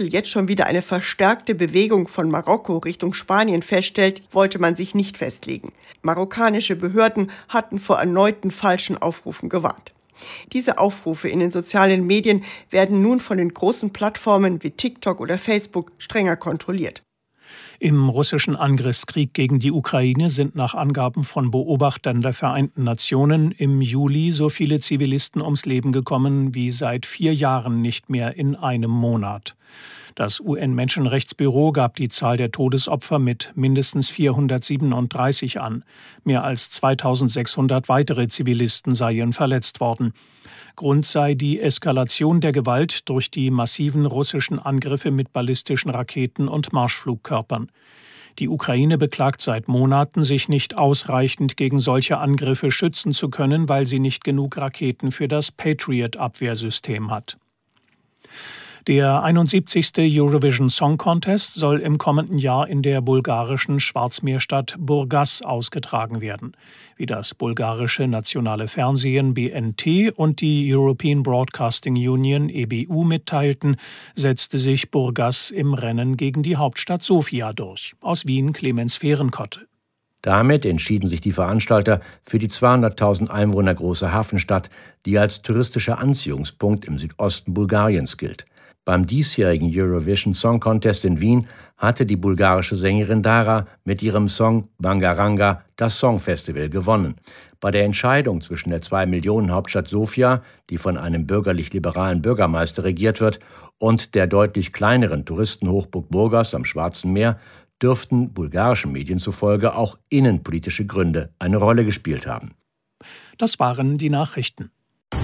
Brüssel jetzt schon wieder eine verstärkte Bewegung von Marokko Richtung Spanien feststellt, wollte man sich nicht festlegen. Marokkanische Behörden hatten vor erneuten falschen Aufrufen gewarnt. Diese Aufrufe in den sozialen Medien werden nun von den großen Plattformen wie TikTok oder Facebook strenger kontrolliert. Im russischen Angriffskrieg gegen die Ukraine sind nach Angaben von Beobachtern der Vereinten Nationen im Juli so viele Zivilisten ums Leben gekommen wie seit 4 Jahren nicht mehr in einem Monat. Das UN-Menschenrechtsbüro gab die Zahl der Todesopfer mit mindestens 437 an. Mehr als 2600 weitere Zivilisten seien verletzt worden. Grund sei die Eskalation der Gewalt durch die massiven russischen Angriffe mit ballistischen Raketen und Marschflugkörpern. Die Ukraine beklagt seit Monaten, sich nicht ausreichend gegen solche Angriffe schützen zu können, weil sie nicht genug Raketen für das Patriot-Abwehrsystem hat. Der 71. Eurovision Song Contest soll im kommenden Jahr in der bulgarischen Schwarzmeerstadt Burgas ausgetragen werden. Wie das bulgarische nationale Fernsehen BNT und die European Broadcasting Union EBU mitteilten, setzte sich Burgas im Rennen gegen die Hauptstadt Sofia durch. Aus Wien Clemens Fehrenkotte. Damit entschieden sich die Veranstalter für die 200.000 Einwohner große Hafenstadt, die als touristischer Anziehungspunkt im Südosten Bulgariens gilt. Beim diesjährigen Eurovision Song Contest in Wien hatte die bulgarische Sängerin Dara mit ihrem Song Bangaranga das Songfestival gewonnen. Bei der Entscheidung zwischen der 2-Millionen-Hauptstadt Sofia, die von einem bürgerlich-liberalen Bürgermeister regiert wird, und der deutlich kleineren Touristenhochburg Burgas am Schwarzen Meer dürften bulgarischen Medien zufolge auch innenpolitische Gründe eine Rolle gespielt haben. Das waren die Nachrichten.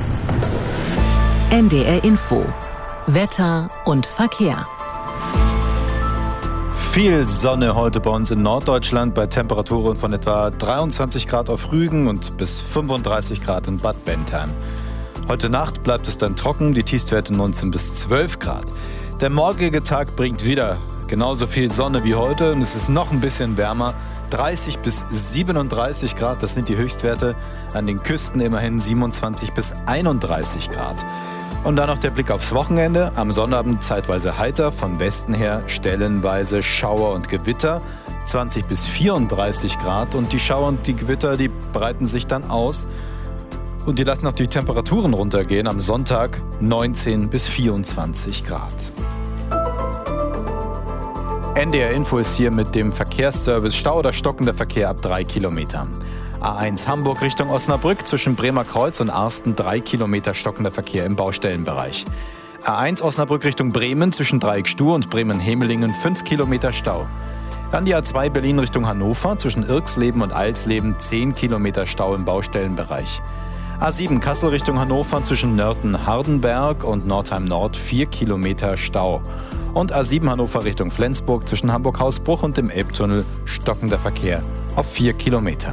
NDR Info. Wetter und Verkehr. Viel Sonne heute bei uns in Norddeutschland bei Temperaturen von etwa 23 Grad auf Rügen und bis 35 Grad in Bad Bentheim. Heute Nacht bleibt es dann trocken, die Tiefstwerte 19 bis 12 Grad. Der morgige Tag bringt wieder genauso viel Sonne wie heute und es ist noch ein bisschen wärmer. 30 bis 37 Grad, das sind die Höchstwerte. An den Küsten immerhin 27 bis 31 Grad. Und dann noch der Blick aufs Wochenende. Am Sonnabend zeitweise heiter, von Westen her stellenweise Schauer und Gewitter. 20 bis 34 Grad und die Schauer und die Gewitter, die breiten sich dann aus. Und die lassen auch die Temperaturen runtergehen. Am Sonntag 19 bis 24 Grad. NDR Info ist hier mit dem Verkehrsservice. Stau oder stockender Verkehr ab 3 Kilometern. A1 Hamburg Richtung Osnabrück zwischen Bremer Kreuz und Arsten 3 Kilometer stockender Verkehr im Baustellenbereich. A1 Osnabrück Richtung Bremen zwischen Dreieck-Stuhr und Bremen-Hemelingen 5 Kilometer Stau. Dann die A2 Berlin Richtung Hannover zwischen Irksleben und Alsleben 10 Kilometer Stau im Baustellenbereich. A7 Kassel Richtung Hannover zwischen Nörten-Hardenberg und Nordheim-Nord 4 Kilometer Stau. Und A7 Hannover Richtung Flensburg zwischen Hamburg-Hausbruch und dem Elbtunnel stockender Verkehr auf 4 Kilometern.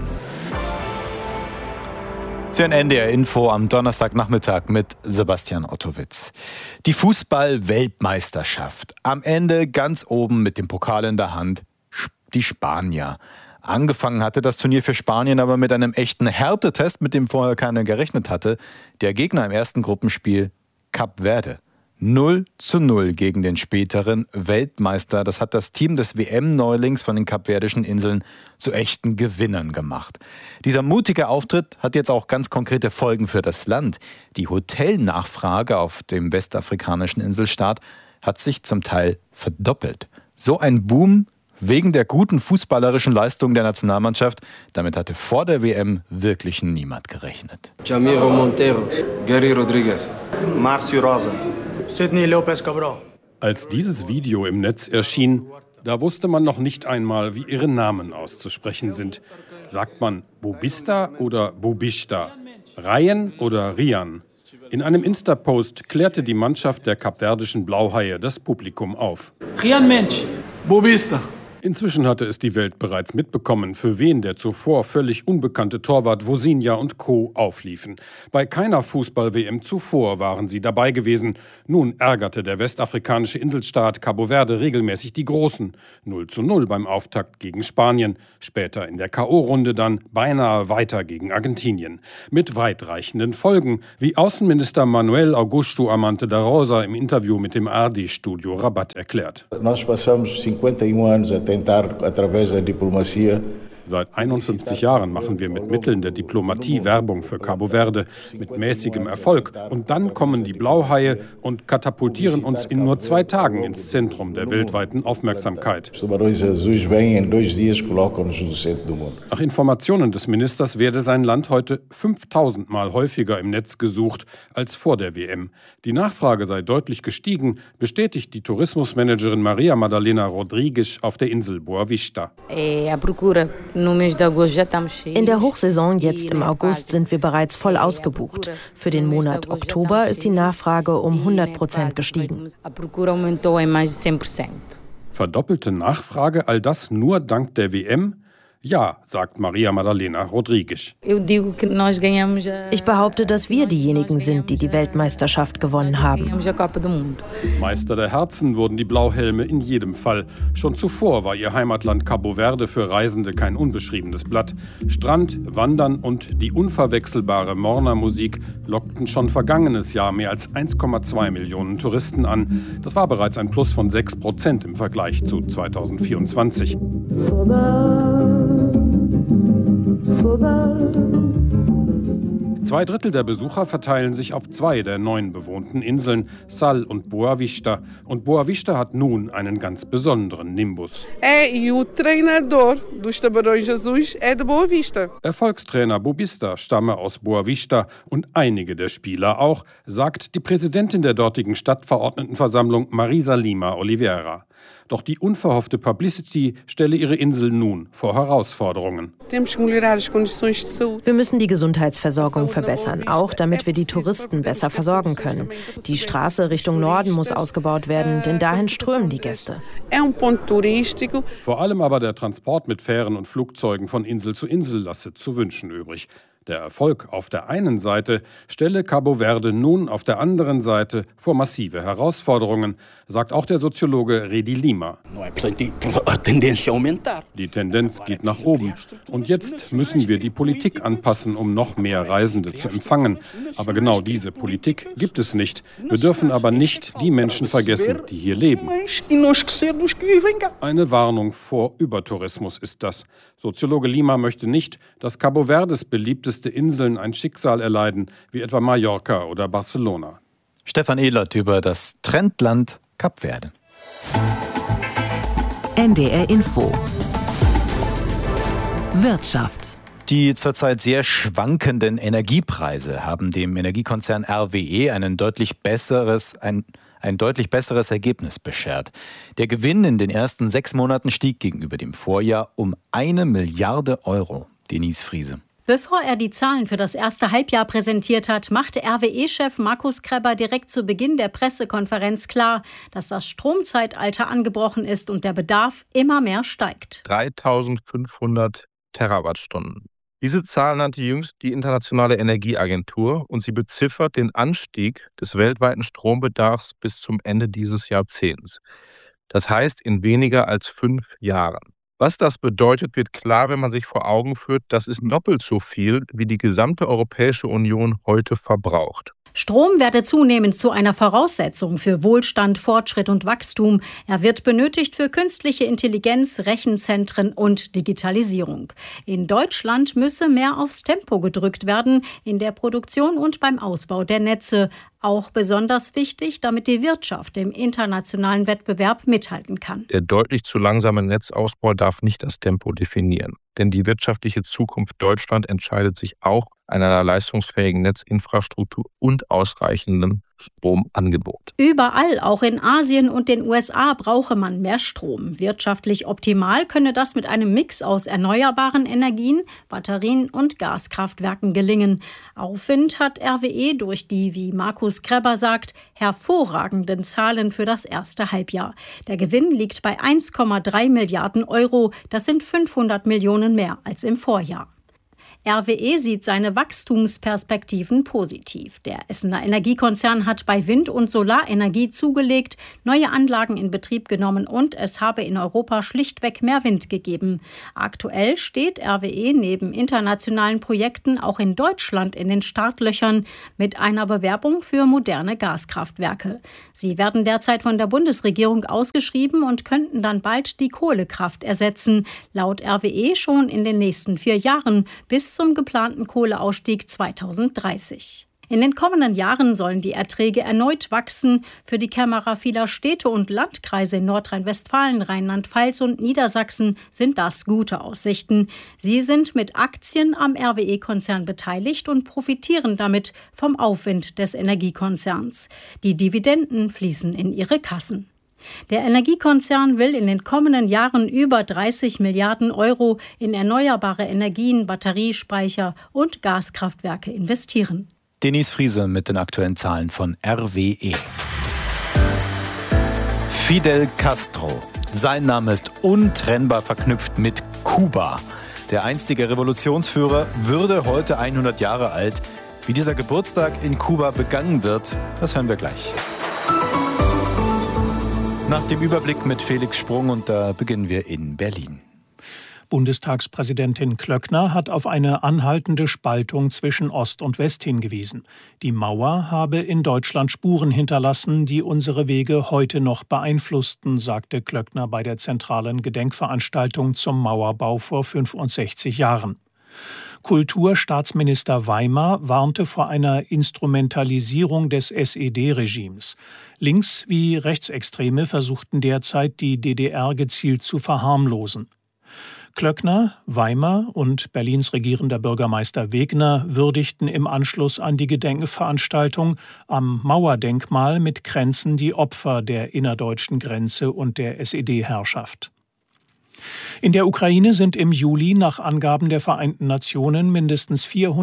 Sie hören NDR Info am Donnerstagnachmittag mit Sebastian Ottowitz. Die Fußball-Weltmeisterschaft. Am Ende ganz oben mit dem Pokal in der Hand die Spanier. Angefangen hatte das Turnier für Spanien aber mit einem echten Härtetest, mit dem vorher keiner gerechnet hatte. Der Gegner im ersten Gruppenspiel Kap Verde. 0:0 gegen den späteren Weltmeister. Das hat das Team des WM-Neulings von den Kapverdischen Inseln zu echten Gewinnern gemacht. Dieser mutige Auftritt hat jetzt auch ganz konkrete Folgen für das Land. Die Hotelnachfrage auf dem westafrikanischen Inselstaat hat sich zum Teil verdoppelt. So ein Boom wegen der guten fußballerischen Leistung der Nationalmannschaft, damit hatte vor der WM wirklich niemand gerechnet. Jamiro Montero, Gary Rodriguez, Marcio Rosa, Sidney Lopez Cabral. Als dieses Video im Netz erschien, da wusste man noch nicht einmal, wie ihre Namen auszusprechen sind. Sagt man Bobista oder Bobista? Ryan oder Rian? In einem Insta-Post klärte die Mannschaft der kapverdischen Blauhaie das Publikum auf. Rian Mensch. Bobista. Inzwischen hatte es die Welt bereits mitbekommen, für wen der zuvor völlig unbekannte Torwart Vozinha und Co. aufliefen. Bei keiner Fußball-WM zuvor waren sie dabei gewesen. Nun ärgerte der westafrikanische Inselstaat Cabo Verde regelmäßig die Großen. 0:0 beim Auftakt gegen Spanien. Später in der K.O.-Runde dann beinahe weiter gegen Argentinien. Mit weitreichenden Folgen, wie Außenminister Manuel Augusto Amante da Rosa im Interview mit dem ARD-Studio Rabat erklärt. Nós passamos 51 anos a tentar através da diplomacia. Seit 51 Jahren machen wir mit Mitteln der Diplomatie Werbung für Cabo Verde, mit mäßigem Erfolg. Und dann kommen die Blauhaie und katapultieren uns in nur 2 Tagen ins Zentrum der weltweiten Aufmerksamkeit. Nach Informationen des Ministers werde sein Land heute 5000 Mal häufiger im Netz gesucht als vor der WM. Die Nachfrage sei deutlich gestiegen, bestätigt die Tourismusmanagerin Maria Madalena Rodrigues auf der Insel Boa Vista. In der Hochsaison jetzt im August sind wir bereits voll ausgebucht. Für den Monat Oktober ist die Nachfrage um 100% gestiegen. Verdoppelte Nachfrage, all das nur dank der WM? Ja, sagt Maria Madalena Rodrigues. Ich behaupte, dass wir diejenigen sind, die die Weltmeisterschaft gewonnen haben. Meister der Herzen wurden die Blauhelme in jedem Fall. Schon zuvor war ihr Heimatland Cabo Verde für Reisende kein unbeschriebenes Blatt. Strand, Wandern und die unverwechselbare Morna-Musik lockten schon vergangenes Jahr mehr als 1,2 Millionen Touristen an. Das war bereits ein Plus von 6% im Vergleich zu 2024. 2/3 der Besucher verteilen sich auf 2 der 9 bewohnten Inseln, Sal und Boa Vista. Und Boa Vista hat nun einen ganz besonderen Nimbus. Erfolgstrainer Bobista stamme aus Boa Vista und einige der Spieler auch, sagt die Präsidentin der dortigen Stadtverordnetenversammlung Marisa Lima Oliveira. Doch die unverhoffte Publicity stelle ihre Insel nun vor Herausforderungen. Wir müssen die Gesundheitsversorgung verbessern, auch damit wir die Touristen besser versorgen können. Die Straße Richtung Norden muss ausgebaut werden, denn dahin strömen die Gäste. Vor allem aber der Transport mit Fähren und Flugzeugen von Insel zu Insel lasse zu wünschen übrig. Der Erfolg auf der einen Seite stelle Cabo Verde nun auf der anderen Seite vor massive Herausforderungen, sagt auch der Soziologe Redi Lima. Die Tendenz geht nach oben. Und jetzt müssen wir die Politik anpassen, um noch mehr Reisende zu empfangen. Aber genau diese Politik gibt es nicht. Wir dürfen aber nicht die Menschen vergessen, die hier leben. Eine Warnung vor Übertourismus ist das. Soziologe Lima möchte nicht, dass Cabo Verdes beliebteste Inseln ein Schicksal erleiden, wie etwa Mallorca oder Barcelona. Stefan Ehlert über das Trendland Kap Verde. NDR Info. Wirtschaft. Die zurzeit sehr schwankenden Energiepreise haben dem Energiekonzern RWE ein deutlich besseres Ergebnis beschert. Der Gewinn in den ersten 6 Monaten stieg gegenüber dem Vorjahr um 1 Milliarde Euro. Denise Friese. Bevor er die Zahlen für das erste Halbjahr präsentiert hat, machte RWE-Chef Markus Krebber direkt zu Beginn der Pressekonferenz klar, dass das Stromzeitalter angebrochen ist und der Bedarf immer mehr steigt. 3.500 Terawattstunden. Diese Zahl nannte jüngst die Internationale Energieagentur und sie beziffert den Anstieg des weltweiten Strombedarfs bis zum Ende dieses Jahrzehnts. Das heißt in weniger als 5 Jahren. Was das bedeutet, wird klar, wenn man sich vor Augen führt, das ist doppelt so viel, wie die gesamte Europäische Union heute verbraucht. Strom werde zunehmend zu einer Voraussetzung für Wohlstand, Fortschritt und Wachstum. Er wird benötigt für künstliche Intelligenz, Rechenzentren und Digitalisierung. In Deutschland müsse mehr aufs Tempo gedrückt werden, in der Produktion und beim Ausbau der Netze. Auch besonders wichtig, damit die Wirtschaft im internationalen Wettbewerb mithalten kann. Der deutlich zu langsame Netzausbau darf nicht das Tempo definieren. Denn die wirtschaftliche Zukunft Deutschland entscheidet sich auch an einer leistungsfähigen Netzinfrastruktur und ausreichenden Stromangebot. Überall, auch in Asien und den USA, brauche man mehr Strom. Wirtschaftlich optimal könne das mit einem Mix aus erneuerbaren Energien, Batterien und Gaskraftwerken gelingen. Aufwind hat RWE durch die, wie Markus Kreber sagt, hervorragenden Zahlen für das erste Halbjahr. Der Gewinn liegt bei 1,3 Milliarden Euro. Das sind 500 Millionen mehr als im Vorjahr. RWE sieht seine Wachstumsperspektiven positiv. Der Essener Energiekonzern hat bei Wind- und Solarenergie zugelegt, neue Anlagen in Betrieb genommen und es habe in Europa schlichtweg mehr Wind gegeben. Aktuell steht RWE neben internationalen Projekten auch in Deutschland in den Startlöchern mit einer Bewerbung für moderne Gaskraftwerke. Sie werden derzeit von der Bundesregierung ausgeschrieben und könnten dann bald die Kohlekraft ersetzen. Laut RWE schon in den nächsten 4 Jahren bis zum geplanten Kohleausstieg 2030. In den kommenden Jahren sollen die Erträge erneut wachsen. Für die Kämmerer vieler Städte und Landkreise in Nordrhein-Westfalen, Rheinland-Pfalz und Niedersachsen sind das gute Aussichten. Sie sind mit Aktien am RWE-Konzern beteiligt und profitieren damit vom Aufwind des Energiekonzerns. Die Dividenden fließen in ihre Kassen. Der Energiekonzern will in den kommenden Jahren über 30 Milliarden Euro in erneuerbare Energien, Batteriespeicher und Gaskraftwerke investieren. Denise Friese mit den aktuellen Zahlen von RWE. Fidel Castro. Sein Name ist untrennbar verknüpft mit Kuba. Der einstige Revolutionsführer würde heute 100 Jahre alt. Wie dieser Geburtstag in Kuba begangen wird, das hören wir gleich. Nach dem Überblick mit Felix Sprung und da beginnen wir in Berlin. Bundestagspräsidentin Klöckner hat auf eine anhaltende Spaltung zwischen Ost und West hingewiesen. Die Mauer habe in Deutschland Spuren hinterlassen, die unsere Wege heute noch beeinflussten, sagte Klöckner bei der zentralen Gedenkveranstaltung zum Mauerbau vor 65 Jahren. Kulturstaatsminister Weimar warnte vor einer Instrumentalisierung des SED-Regimes. Links- wie Rechtsextreme versuchten derzeit, die DDR gezielt zu verharmlosen. Klöckner, Weimar und Berlins regierender Bürgermeister Wegner würdigten im Anschluss an die Gedenkveranstaltung am Mauerdenkmal mit Kränzen die Opfer der innerdeutschen Grenze und der SED-Herrschaft. In der Ukraine sind im Juli nach Angaben der Vereinten Nationen mindestens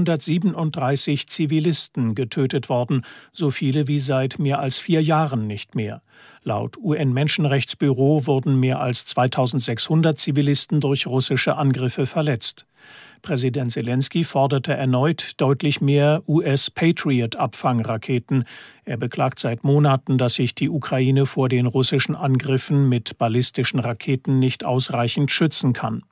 437 Zivilisten getötet worden, so viele wie seit mehr als 4 Jahren nicht mehr. Laut UN-Menschenrechtsbüro wurden mehr als 2600 Zivilisten durch russische Angriffe verletzt. Präsident Selenskyj forderte erneut deutlich mehr US-Patriot-Abfangraketen. Er beklagt seit Monaten, dass sich die Ukraine vor den russischen Angriffen mit ballistischen Raketen nicht ausreichend schützen kann.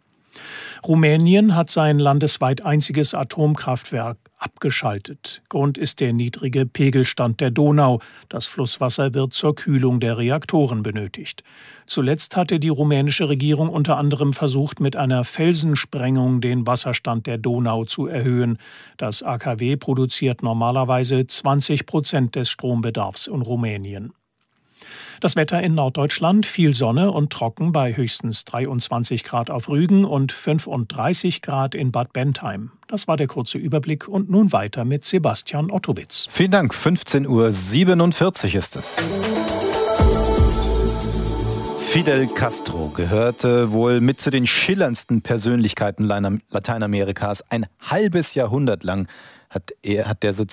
Rumänien hat sein landesweit einziges Atomkraftwerk abgeschaltet. Grund ist der niedrige Pegelstand der Donau. Das Flusswasser wird zur Kühlung der Reaktoren benötigt. Zuletzt hatte die rumänische Regierung unter anderem versucht, mit einer Felsensprengung den Wasserstand der Donau zu erhöhen. Das AKW produziert normalerweise 20% des Strombedarfs in Rumänien. Das Wetter in Norddeutschland, viel Sonne und trocken bei höchstens 23 Grad auf Rügen und 35 Grad in Bad Bentheim. Das war der kurze Überblick und nun weiter mit Sebastian Ottowitz. Vielen Dank, 15:47 Uhr ist es. Fidel Castro gehörte wohl mit zu den schillerndsten Persönlichkeiten Lateinamerikas. Ein halbes Jahrhundert lang hat er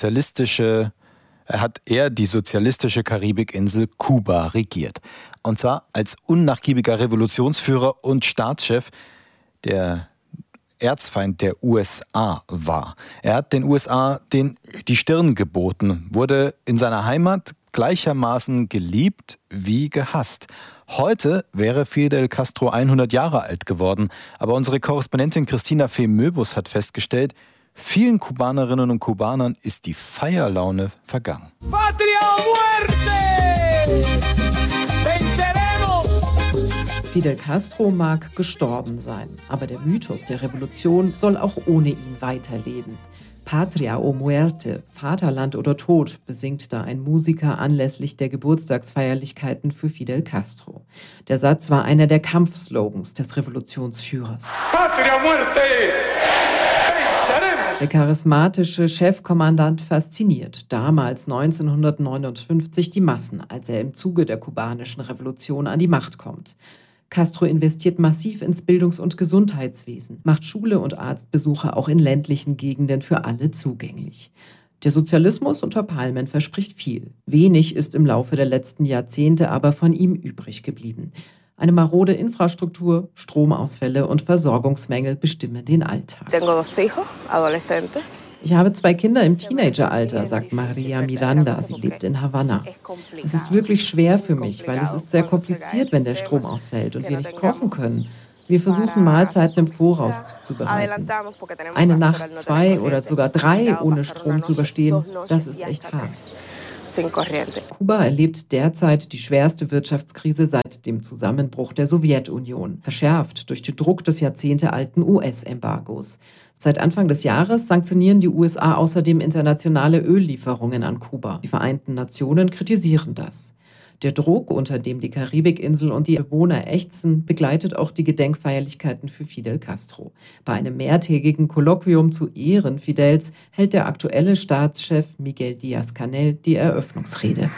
die sozialistische Karibikinsel Kuba regiert. Und zwar als unnachgiebiger Revolutionsführer und Staatschef, der Erzfeind der USA war. Er hat den USA die Stirn geboten, wurde in seiner Heimat gleichermaßen geliebt wie gehasst. Heute wäre Fidel Castro 100 Jahre alt geworden, aber unsere Korrespondentin Christina Fee-Möbus hat festgestellt, vielen Kubanerinnen und Kubanern ist die Feierlaune vergangen. Patria o muerte! Venceremos! Fidel Castro mag gestorben sein, aber der Mythos der Revolution soll auch ohne ihn weiterleben. Patria o muerte, Vaterland oder Tod, besingt da ein Musiker anlässlich der Geburtstagsfeierlichkeiten für Fidel Castro. Der Satz war einer der Kampfslogans des Revolutionsführers. Patria o muerte! Der charismatische Chefkommandant fasziniert damals 1959 die Massen, als er im Zuge der kubanischen Revolution an die Macht kommt. Castro investiert massiv ins Bildungs- und Gesundheitswesen, macht Schule und Arztbesuche auch in ländlichen Gegenden für alle zugänglich. Der Sozialismus unter Palmen verspricht viel. Wenig ist im Laufe der letzten Jahrzehnte aber von ihm übrig geblieben. Eine marode Infrastruktur, Stromausfälle und Versorgungsmängel bestimmen den Alltag. Ich habe 2 Kinder im Teenageralter, sagt Maria Miranda. Sie lebt in Havanna. Es ist wirklich schwer für mich, weil es ist sehr kompliziert, wenn der Strom ausfällt und wir nicht kochen können. Wir versuchen, Mahlzeiten im Voraus zuzubereiten. Eine Nacht, 2 oder sogar 3 ohne Strom zu überstehen, das ist echt hart. Kuba erlebt derzeit die schwerste Wirtschaftskrise seit dem Zusammenbruch der Sowjetunion, verschärft durch den Druck des jahrzehntealten US-Embargos. Seit Anfang des Jahres sanktionieren die USA außerdem internationale Öllieferungen an Kuba. Die Vereinten Nationen kritisieren das. Der Druck, unter dem die Karibikinsel und die Bewohner ächzen, begleitet auch die Gedenkfeierlichkeiten für Fidel Castro. Bei einem mehrtägigen Kolloquium zu Ehren Fidels hält der aktuelle Staatschef Miguel Díaz-Canel die Eröffnungsrede.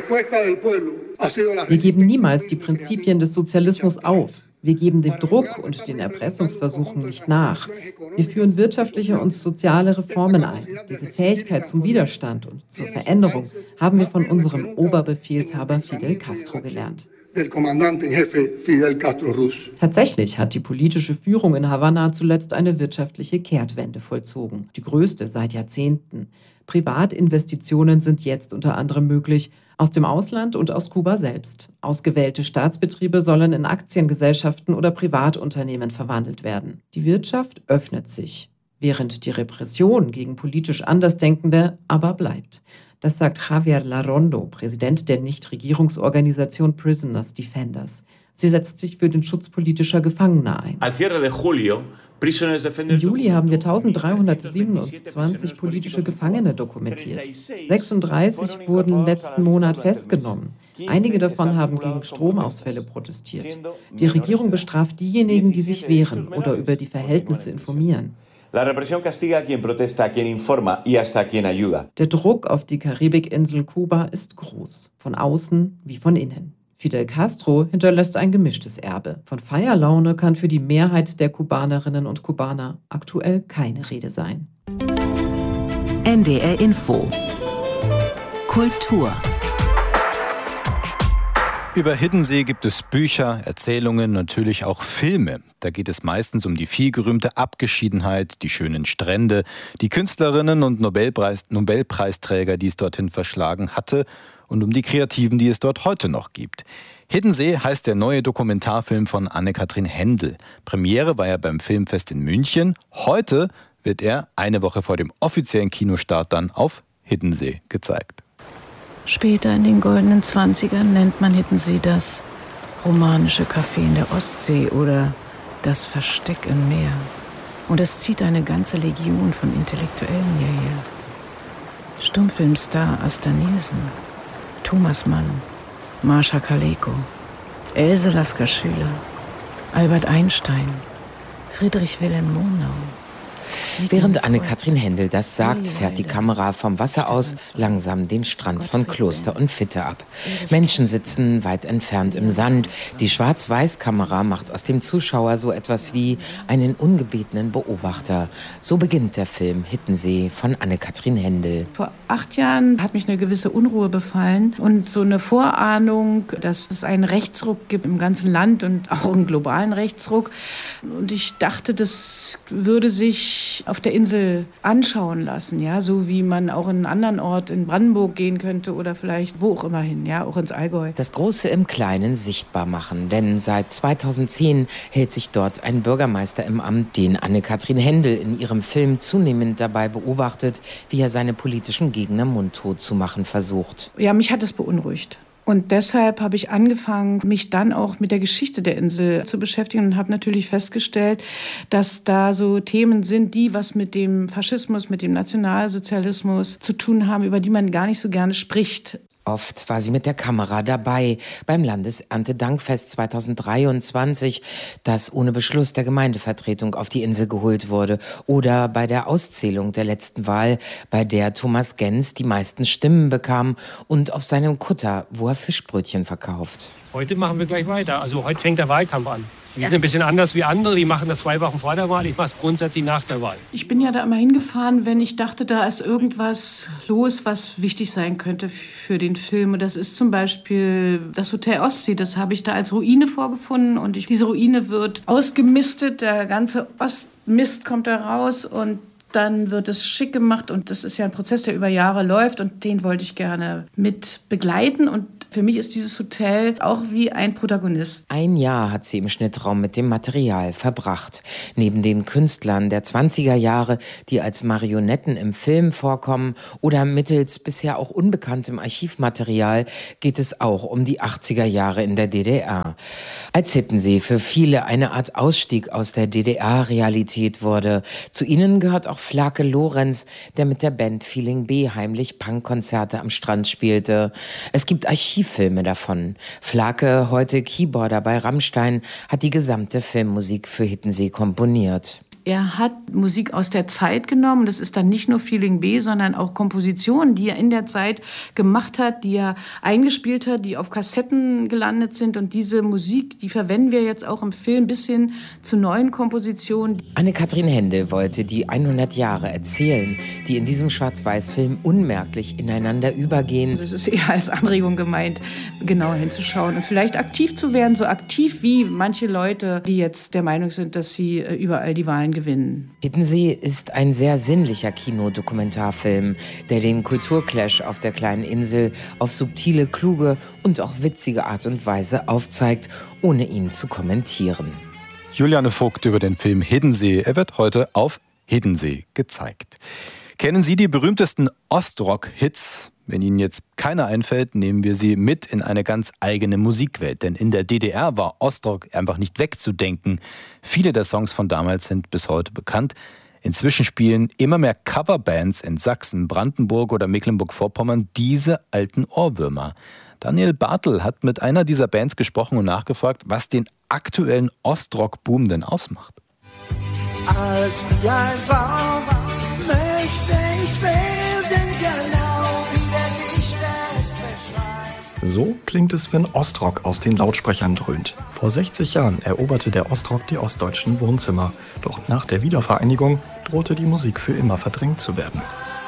Wir geben niemals die Prinzipien des Sozialismus auf. Wir geben dem Druck und den Erpressungsversuchen nicht nach. Wir führen wirtschaftliche und soziale Reformen ein. Diese Fähigkeit zum Widerstand und zur Veränderung haben wir von unserem Oberbefehlshaber Fidel Castro gelernt. Tatsächlich hat die politische Führung in Havanna zuletzt eine wirtschaftliche Kehrtwende vollzogen, die größte seit Jahrzehnten. Privatinvestitionen sind jetzt unter anderem möglich, aus dem Ausland und aus Kuba selbst. Ausgewählte Staatsbetriebe sollen in Aktiengesellschaften oder Privatunternehmen verwandelt werden. Die Wirtschaft öffnet sich, während die Repression gegen politisch Andersdenkende aber bleibt. Das sagt Javier Larrondo, Präsident der Nichtregierungsorganisation Prisoners Defenders. Sie setzt sich für den Schutz politischer Gefangener ein. Im Juli haben wir 1327 politische Gefangene dokumentiert. 36 wurden letzten Monat festgenommen. Einige davon haben gegen Stromausfälle protestiert. Die Regierung bestraft diejenigen, die sich wehren oder über die Verhältnisse informieren. Der Druck auf die Karibikinsel Kuba ist groß, von außen wie von innen. Fidel Castro hinterlässt ein gemischtes Erbe. Von Feierlaune kann für die Mehrheit der Kubanerinnen und Kubaner aktuell keine Rede sein. NDR Info Kultur. Über Hiddensee gibt es Bücher, Erzählungen, natürlich auch Filme. Da geht es meistens um die vielgerühmte Abgeschiedenheit, die schönen Strände, die Künstlerinnen und Nobelpreisträger, die es dorthin verschlagen hatte, und um die Kreativen, die es dort heute noch gibt. Hiddensee heißt der neue Dokumentarfilm von Anne-Kathrin Hendel. Premiere war er beim Filmfest in München. Heute wird er eine Woche vor dem offiziellen Kinostart dann auf Hiddensee gezeigt. Später in den goldenen 20ern nennt man Hiddensee das romanische Café in der Ostsee oder das Versteck im Meer. Und es zieht eine ganze Legion von Intellektuellen hierher. Stummfilmstar Asta Nielsen, Thomas Mann, Marsha Kaleko, Else Lasker-Schüler, Albert Einstein, Friedrich Wilhelm Murnau. Während Anne-Kathrin Hendel das sagt, fährt die Kamera vom Wasser aus langsam den Strand von Kloster und Vitte ab. Menschen sitzen weit entfernt im Sand. Die Schwarz-Weiß-Kamera macht aus dem Zuschauer so etwas wie einen ungebetenen Beobachter. So beginnt der Film Hiddensee von Anne-Kathrin Hendel. Vor 8 Jahren hat mich eine gewisse Unruhe befallen und so eine Vorahnung, dass es einen Rechtsruck gibt im ganzen Land und auch einen globalen Rechtsruck. Und ich dachte, das würde sich auf der Insel anschauen lassen, ja, so wie man auch in einen anderen Ort in Brandenburg gehen könnte oder vielleicht wo auch immer hin, ja, auch ins Allgäu. Das Große im Kleinen sichtbar machen, denn seit 2010 hält sich dort ein Bürgermeister im Amt, den Anne-Kathrin Hendel in ihrem Film zunehmend dabei beobachtet, wie er seine politischen Gegner mundtot zu machen versucht. Ja, mich hat es beunruhigt. Und deshalb habe ich angefangen, mich dann auch mit der Geschichte der Insel zu beschäftigen und habe natürlich festgestellt, dass da so Themen sind, die was mit dem Faschismus, mit dem Nationalsozialismus zu tun haben, über die man gar nicht so gerne spricht. Oft war sie mit der Kamera dabei beim Landeserntedankfest 2023, das ohne Beschluss der Gemeindevertretung auf die Insel geholt wurde, oder bei der Auszählung der letzten Wahl, bei der Thomas Gens die meisten Stimmen bekam, und auf seinem Kutter, wo er Fischbrötchen verkauft. Heute machen wir gleich weiter. Also heute fängt der Wahlkampf an. Wir sind ein bisschen anders wie andere, die machen das 2 Wochen vor der Wahl, ich mache es grundsätzlich nach der Wahl. Ich bin ja da immer hingefahren, wenn ich dachte, da ist irgendwas los, was wichtig sein könnte für den Film. Und das ist zum Beispiel das Hotel Ostsee, das habe ich da als Ruine vorgefunden. Und diese Ruine wird ausgemistet, der ganze Ostmist kommt da raus und dann wird es schick gemacht. Und das ist ja ein Prozess, der über Jahre läuft und den wollte ich gerne mit begleiten. Und für mich ist dieses Hotel auch wie ein Protagonist. Ein Jahr hat sie im Schnittraum mit dem Material verbracht. Neben den Künstlern der 20er Jahre, die als Marionetten im Film vorkommen, oder mittels bisher auch unbekanntem Archivmaterial, geht es auch um die 80er Jahre in der DDR. Als Hiddensee für viele eine Art Ausstieg aus der DDR-Realität wurde. Zu ihnen gehört auch Flake Lorenz, der mit der Band Feeling B heimlich Punkkonzerte am Strand spielte. Es gibt Archivfilme davon. Flake, heute Keyboarder bei Rammstein, hat die gesamte Filmmusik für Hiddensee komponiert. Er hat Musik aus der Zeit genommen. Das ist dann nicht nur Feeling B, sondern auch Kompositionen, die er in der Zeit gemacht hat, die er eingespielt hat, die auf Kassetten gelandet sind. Und diese Musik, die verwenden wir jetzt auch im Film bis hin zu neuen Kompositionen. Anne-Kathrin Händel wollte die 100 Jahre erzählen, die in diesem Schwarz-Weiß-Film unmerklich ineinander übergehen. Es ist eher als Anregung gemeint, genauer hinzuschauen und vielleicht aktiv zu werden, so aktiv wie manche Leute, die jetzt der Meinung sind, dass sie überall die Wahlen gewinnen. Hiddensee ist ein sehr sinnlicher Kinodokumentarfilm, der den Kulturclash auf der kleinen Insel auf subtile, kluge und auch witzige Art und Weise aufzeigt, ohne ihn zu kommentieren. Juliane Vogt über den Film Hiddensee. Er wird heute auf Hiddensee gezeigt. Kennen Sie die berühmtesten Ostrock-Hits? Wenn Ihnen jetzt keiner einfällt, nehmen wir Sie mit in eine ganz eigene Musikwelt. Denn in der DDR war Ostrock einfach nicht wegzudenken. Viele der Songs von damals sind bis heute bekannt. Inzwischen spielen immer mehr Coverbands in Sachsen, Brandenburg oder Mecklenburg-Vorpommern diese alten Ohrwürmer. Daniel Bartel hat mit einer dieser Bands gesprochen und nachgefragt, was den aktuellen Ostrock-Boom denn ausmacht. Als wie ein Baum möchte ich werden, genau wie der Dichter es beschreibt. So klingt es, wenn Ostrock aus den Lautsprechern dröhnt. Vor 60 Jahren eroberte der Ostrock die ostdeutschen Wohnzimmer. Doch nach der Wiedervereinigung drohte die Musik für immer verdrängt zu werden.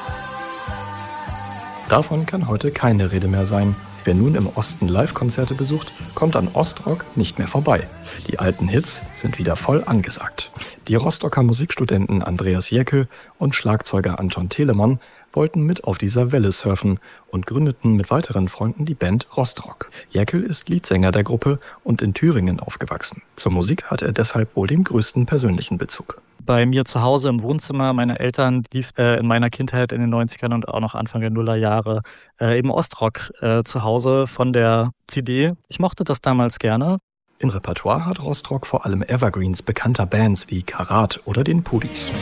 Davon kann heute keine Rede mehr sein. Wer nun im Osten Live-Konzerte besucht, kommt an Ostrock nicht mehr vorbei. Die alten Hits sind wieder voll angesagt. Die Rostocker Musikstudenten Andreas Jäckel und Schlagzeuger Anton Telemann wollten mit auf dieser Welle surfen und gründeten mit weiteren Freunden die Band Rostrock. Jäckel ist Leadsänger der Gruppe und in Thüringen aufgewachsen. Zur Musik hat er deshalb wohl den größten persönlichen Bezug. Bei mir zu Hause im Wohnzimmer meiner Eltern lief in meiner Kindheit in den 90ern und auch noch Anfang der Nullerjahre eben Ostrock zu Hause von der CD. Ich mochte das damals gerne. Im Repertoire hat Rostrock vor allem Evergreens bekannter Bands wie Karat oder den Pudis.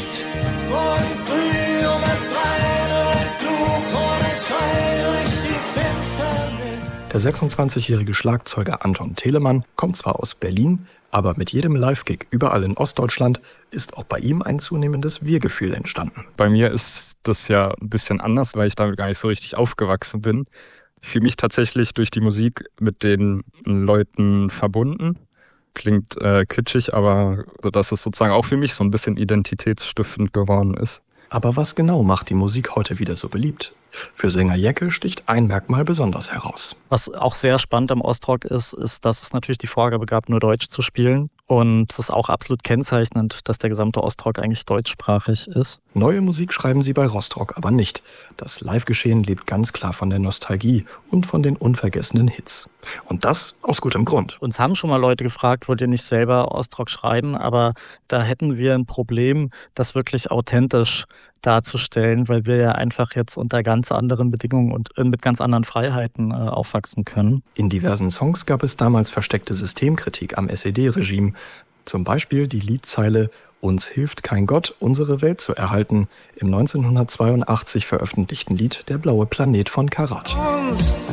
Der 26-jährige Schlagzeuger Anton Telemann kommt zwar aus Berlin, aber mit jedem Live-Gig überall in Ostdeutschland ist auch bei ihm ein zunehmendes Wir-Gefühl entstanden. Bei mir ist das ja ein bisschen anders, weil ich damit gar nicht so richtig aufgewachsen bin. Ich fühle mich tatsächlich durch die Musik mit den Leuten verbunden. Klingt kitschig, aber so, dass es sozusagen auch für mich so ein bisschen identitätsstiftend geworden ist. Aber was genau macht die Musik heute wieder so beliebt? Für Sänger Jäckel sticht ein Merkmal besonders heraus. Was auch sehr spannend am Ostrock ist, dass es natürlich die Vorgabe gab, nur Deutsch zu spielen. Und es ist auch absolut kennzeichnend, dass der gesamte Ostrock eigentlich deutschsprachig ist. Neue Musik schreiben sie bei Rostrock aber nicht. Das Live-Geschehen lebt ganz klar von der Nostalgie und von den unvergessenen Hits. Und das aus gutem Grund. Uns haben schon mal Leute gefragt, wollt ihr nicht selber Ostrock schreiben? Aber da hätten wir ein Problem, das wirklich authentisch darzustellen, weil wir ja einfach jetzt unter ganz anderen Bedingungen und mit ganz anderen Freiheiten aufwachsen können. In diversen Songs gab es damals versteckte Systemkritik am SED-Regime. Zum Beispiel die Liedzeile »Uns hilft kein Gott, unsere Welt zu erhalten« im 1982 veröffentlichten Lied »Der blaue Planet« von Karat. Uns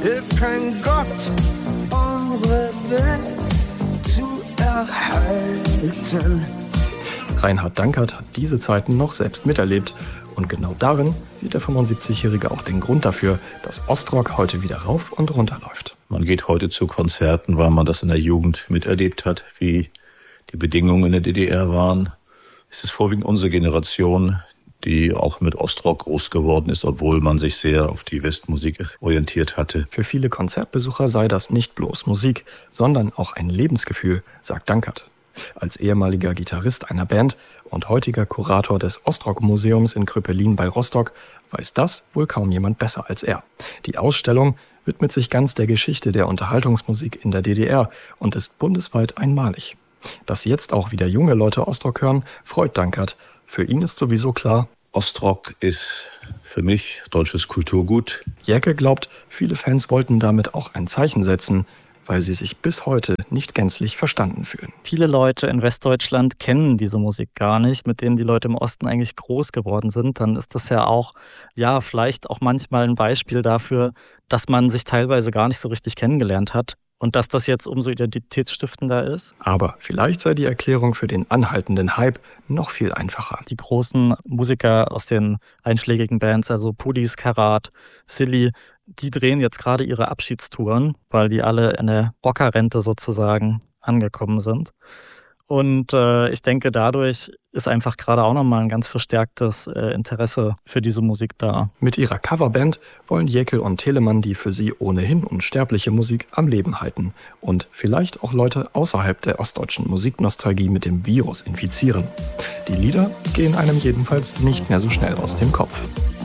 hilft kein Gott, unsere Welt zu erhalten. Reinhard Dankert hat diese Zeiten noch selbst miterlebt. Und genau darin sieht der 75-Jährige auch den Grund dafür, dass Ostrock heute wieder rauf und runter läuft. Man geht heute zu Konzerten, weil man das in der Jugend miterlebt hat, wie die Bedingungen in der DDR waren. Es ist vorwiegend unsere Generation, die auch mit Ostrock groß geworden ist, obwohl man sich sehr auf die Westmusik orientiert hatte. Für viele Konzertbesucher sei das nicht bloß Musik, sondern auch ein Lebensgefühl, sagt Dankert. Als ehemaliger Gitarrist einer Band und heutiger Kurator des Ostrock-Museums in Kröpelin bei Rostock weiß das wohl kaum jemand besser als er. Die Ausstellung widmet sich ganz der Geschichte der Unterhaltungsmusik in der DDR und ist bundesweit einmalig. Dass jetzt auch wieder junge Leute Ostrock hören, freut Dankert. Für ihn ist sowieso klar, Ostrock ist für mich deutsches Kulturgut. Jäcke glaubt, viele Fans wollten damit auch ein Zeichen setzen, weil sie sich bis heute nicht gänzlich verstanden fühlen. Viele Leute in Westdeutschland kennen diese Musik gar nicht, mit denen die Leute im Osten eigentlich groß geworden sind. Dann ist das ja auch, vielleicht auch manchmal ein Beispiel dafür, dass man sich teilweise gar nicht so richtig kennengelernt hat. Und dass das jetzt umso identitätsstiftender ist. Aber vielleicht sei die Erklärung für den anhaltenden Hype noch viel einfacher. Die großen Musiker aus den einschlägigen Bands, also Pudis, Karat, Silly, die drehen jetzt gerade ihre Abschiedstouren, weil die alle in der Rockerrente sozusagen angekommen sind. Und ich denke, dadurch ist einfach gerade auch nochmal ein ganz verstärktes Interesse für diese Musik da. Mit ihrer Coverband wollen Jäckel und Telemann die für sie ohnehin unsterbliche Musik am Leben halten und vielleicht auch Leute außerhalb der ostdeutschen Musiknostalgie mit dem Virus infizieren. Die Lieder gehen einem jedenfalls nicht mehr so schnell aus dem Kopf.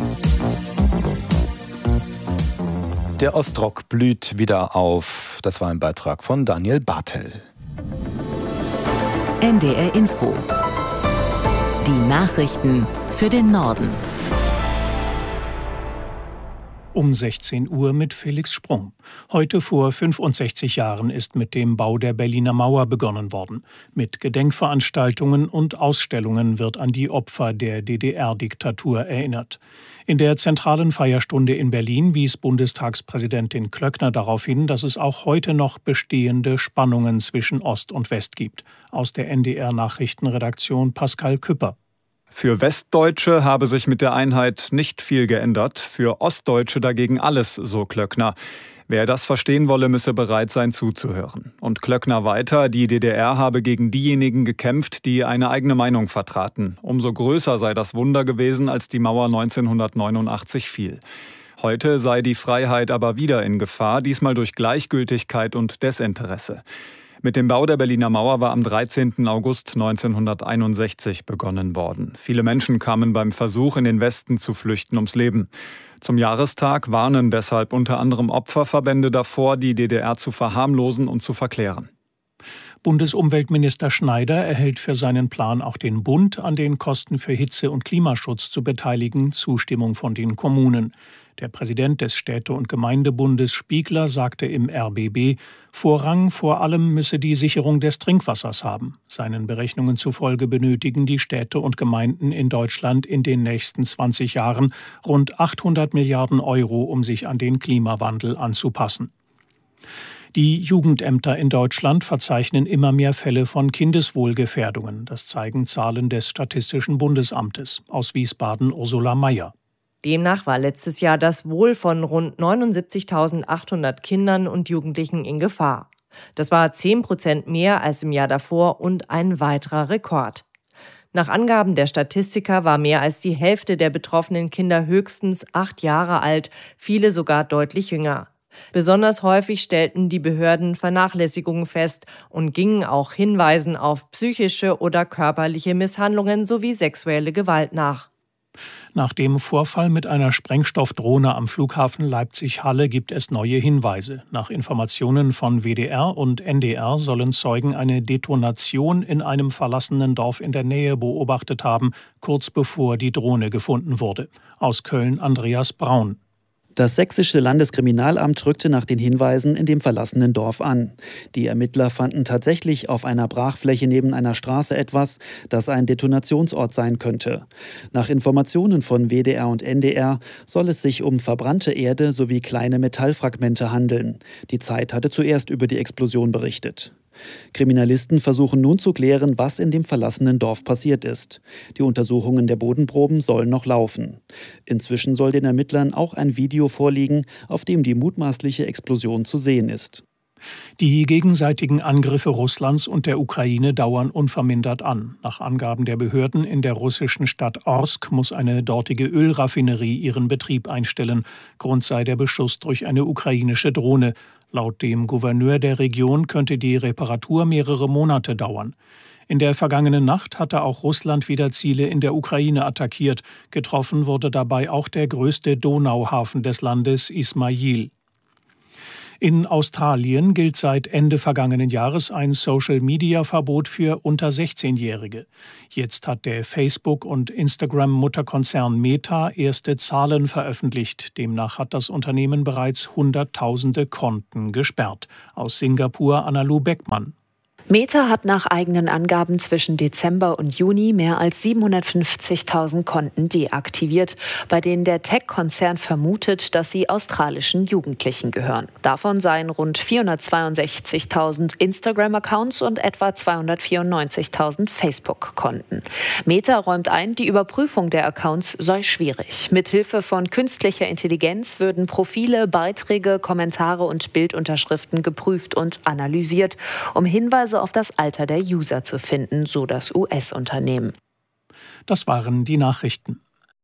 Der Ostrock blüht wieder auf. Das war ein Beitrag von Daniel Bartel. NDR Info. Die Nachrichten für den Norden. Um 16 Uhr mit Felix Sprung. Heute vor 65 Jahren ist mit dem Bau der Berliner Mauer begonnen worden. Mit Gedenkveranstaltungen und Ausstellungen wird an die Opfer der DDR-Diktatur erinnert. In der zentralen Feierstunde in Berlin wies Bundestagspräsidentin Klöckner darauf hin, dass es auch heute noch bestehende Spannungen zwischen Ost und West gibt. Aus der NDR-Nachrichtenredaktion Pascal Küpper. Für Westdeutsche habe sich mit der Einheit nicht viel geändert, für Ostdeutsche dagegen alles, so Klöckner. Wer das verstehen wolle, müsse bereit sein zuzuhören. Und Klöckner weiter, die DDR habe gegen diejenigen gekämpft, die eine eigene Meinung vertraten. Umso größer sei das Wunder gewesen, als die Mauer 1989 fiel. Heute sei die Freiheit aber wieder in Gefahr, diesmal durch Gleichgültigkeit und Desinteresse. Mit dem Bau der Berliner Mauer war am 13. August 1961 begonnen worden. Viele Menschen kamen beim Versuch, in den Westen zu flüchten, ums Leben. Zum Jahrestag warnen deshalb unter anderem Opferverbände davor, die DDR zu verharmlosen und zu verklären. Bundesumweltminister Schneider erhält für seinen Plan, auch den Bund an den Kosten für Hitze- und Klimaschutz zu beteiligen, Zustimmung von den Kommunen. Der Präsident des Städte- und Gemeindebundes Spiegler sagte im RBB, Vorrang vor allem müsse die Sicherung des Trinkwassers haben. Seinen Berechnungen zufolge benötigen die Städte und Gemeinden in Deutschland in den nächsten 20 Jahren rund 800 Milliarden Euro, um sich an den Klimawandel anzupassen. Die Jugendämter in Deutschland verzeichnen immer mehr Fälle von Kindeswohlgefährdungen. Das zeigen Zahlen des Statistischen Bundesamtes. Aus Wiesbaden Ursula Mayer. Demnach war letztes Jahr das Wohl von rund 79.800 Kindern und Jugendlichen in Gefahr. Das war 10% mehr als im Jahr davor und ein weiterer Rekord. Nach Angaben der Statistiker war mehr als die Hälfte der betroffenen Kinder höchstens 8 Jahre alt, viele sogar deutlich jünger. Besonders häufig stellten die Behörden Vernachlässigungen fest und gingen auch Hinweisen auf psychische oder körperliche Misshandlungen sowie sexuelle Gewalt nach. Nach dem Vorfall mit einer Sprengstoffdrohne am Flughafen Leipzig-Halle gibt es neue Hinweise. Nach Informationen von WDR und NDR sollen Zeugen eine Detonation in einem verlassenen Dorf in der Nähe beobachtet haben, kurz bevor die Drohne gefunden wurde. Aus Köln Andreas Braun. Das sächsische Landeskriminalamt rückte nach den Hinweisen in dem verlassenen Dorf an. Die Ermittler fanden tatsächlich auf einer Brachfläche neben einer Straße etwas, das ein Detonationsort sein könnte. Nach Informationen von WDR und NDR soll es sich um verbrannte Erde sowie kleine Metallfragmente handeln. Die Zeit hatte zuerst über die Explosion berichtet. Kriminalisten versuchen nun zu klären, was in dem verlassenen Dorf passiert ist. Die Untersuchungen der Bodenproben sollen noch laufen. Inzwischen soll den Ermittlern auch ein Video vorliegen, auf dem die mutmaßliche Explosion zu sehen ist. Die gegenseitigen Angriffe Russlands und der Ukraine dauern unvermindert an. Nach Angaben der Behörden in der russischen Stadt Orsk muss eine dortige Ölraffinerie ihren Betrieb einstellen. Grund sei der Beschuss durch eine ukrainische Drohne. Laut dem Gouverneur der Region könnte die Reparatur mehrere Monate dauern. In der vergangenen Nacht hatte auch Russland wieder Ziele in der Ukraine attackiert. Getroffen wurde dabei auch der größte Donauhafen des Landes, Ismail. In Australien gilt seit Ende vergangenen Jahres ein Social-Media-Verbot für unter 16-Jährige. Jetzt hat der Facebook- und Instagram-Mutterkonzern Meta erste Zahlen veröffentlicht. Demnach hat das Unternehmen bereits Hunderttausende Konten gesperrt. Aus Singapur Analu Beckmann. Meta hat nach eigenen Angaben zwischen Dezember und Juni mehr als 750.000 Konten deaktiviert, bei denen der Tech-Konzern vermutet, dass sie australischen Jugendlichen gehören. Davon seien rund 462.000 Instagram-Accounts und etwa 294.000 Facebook-Konten. Meta räumt ein, die Überprüfung der Accounts sei schwierig. Mithilfe von künstlicher Intelligenz würden Profile, Beiträge, Kommentare und Bildunterschriften geprüft und analysiert, um Hinweise auf das Alter der User zu finden, so das US-Unternehmen. Das waren die Nachrichten.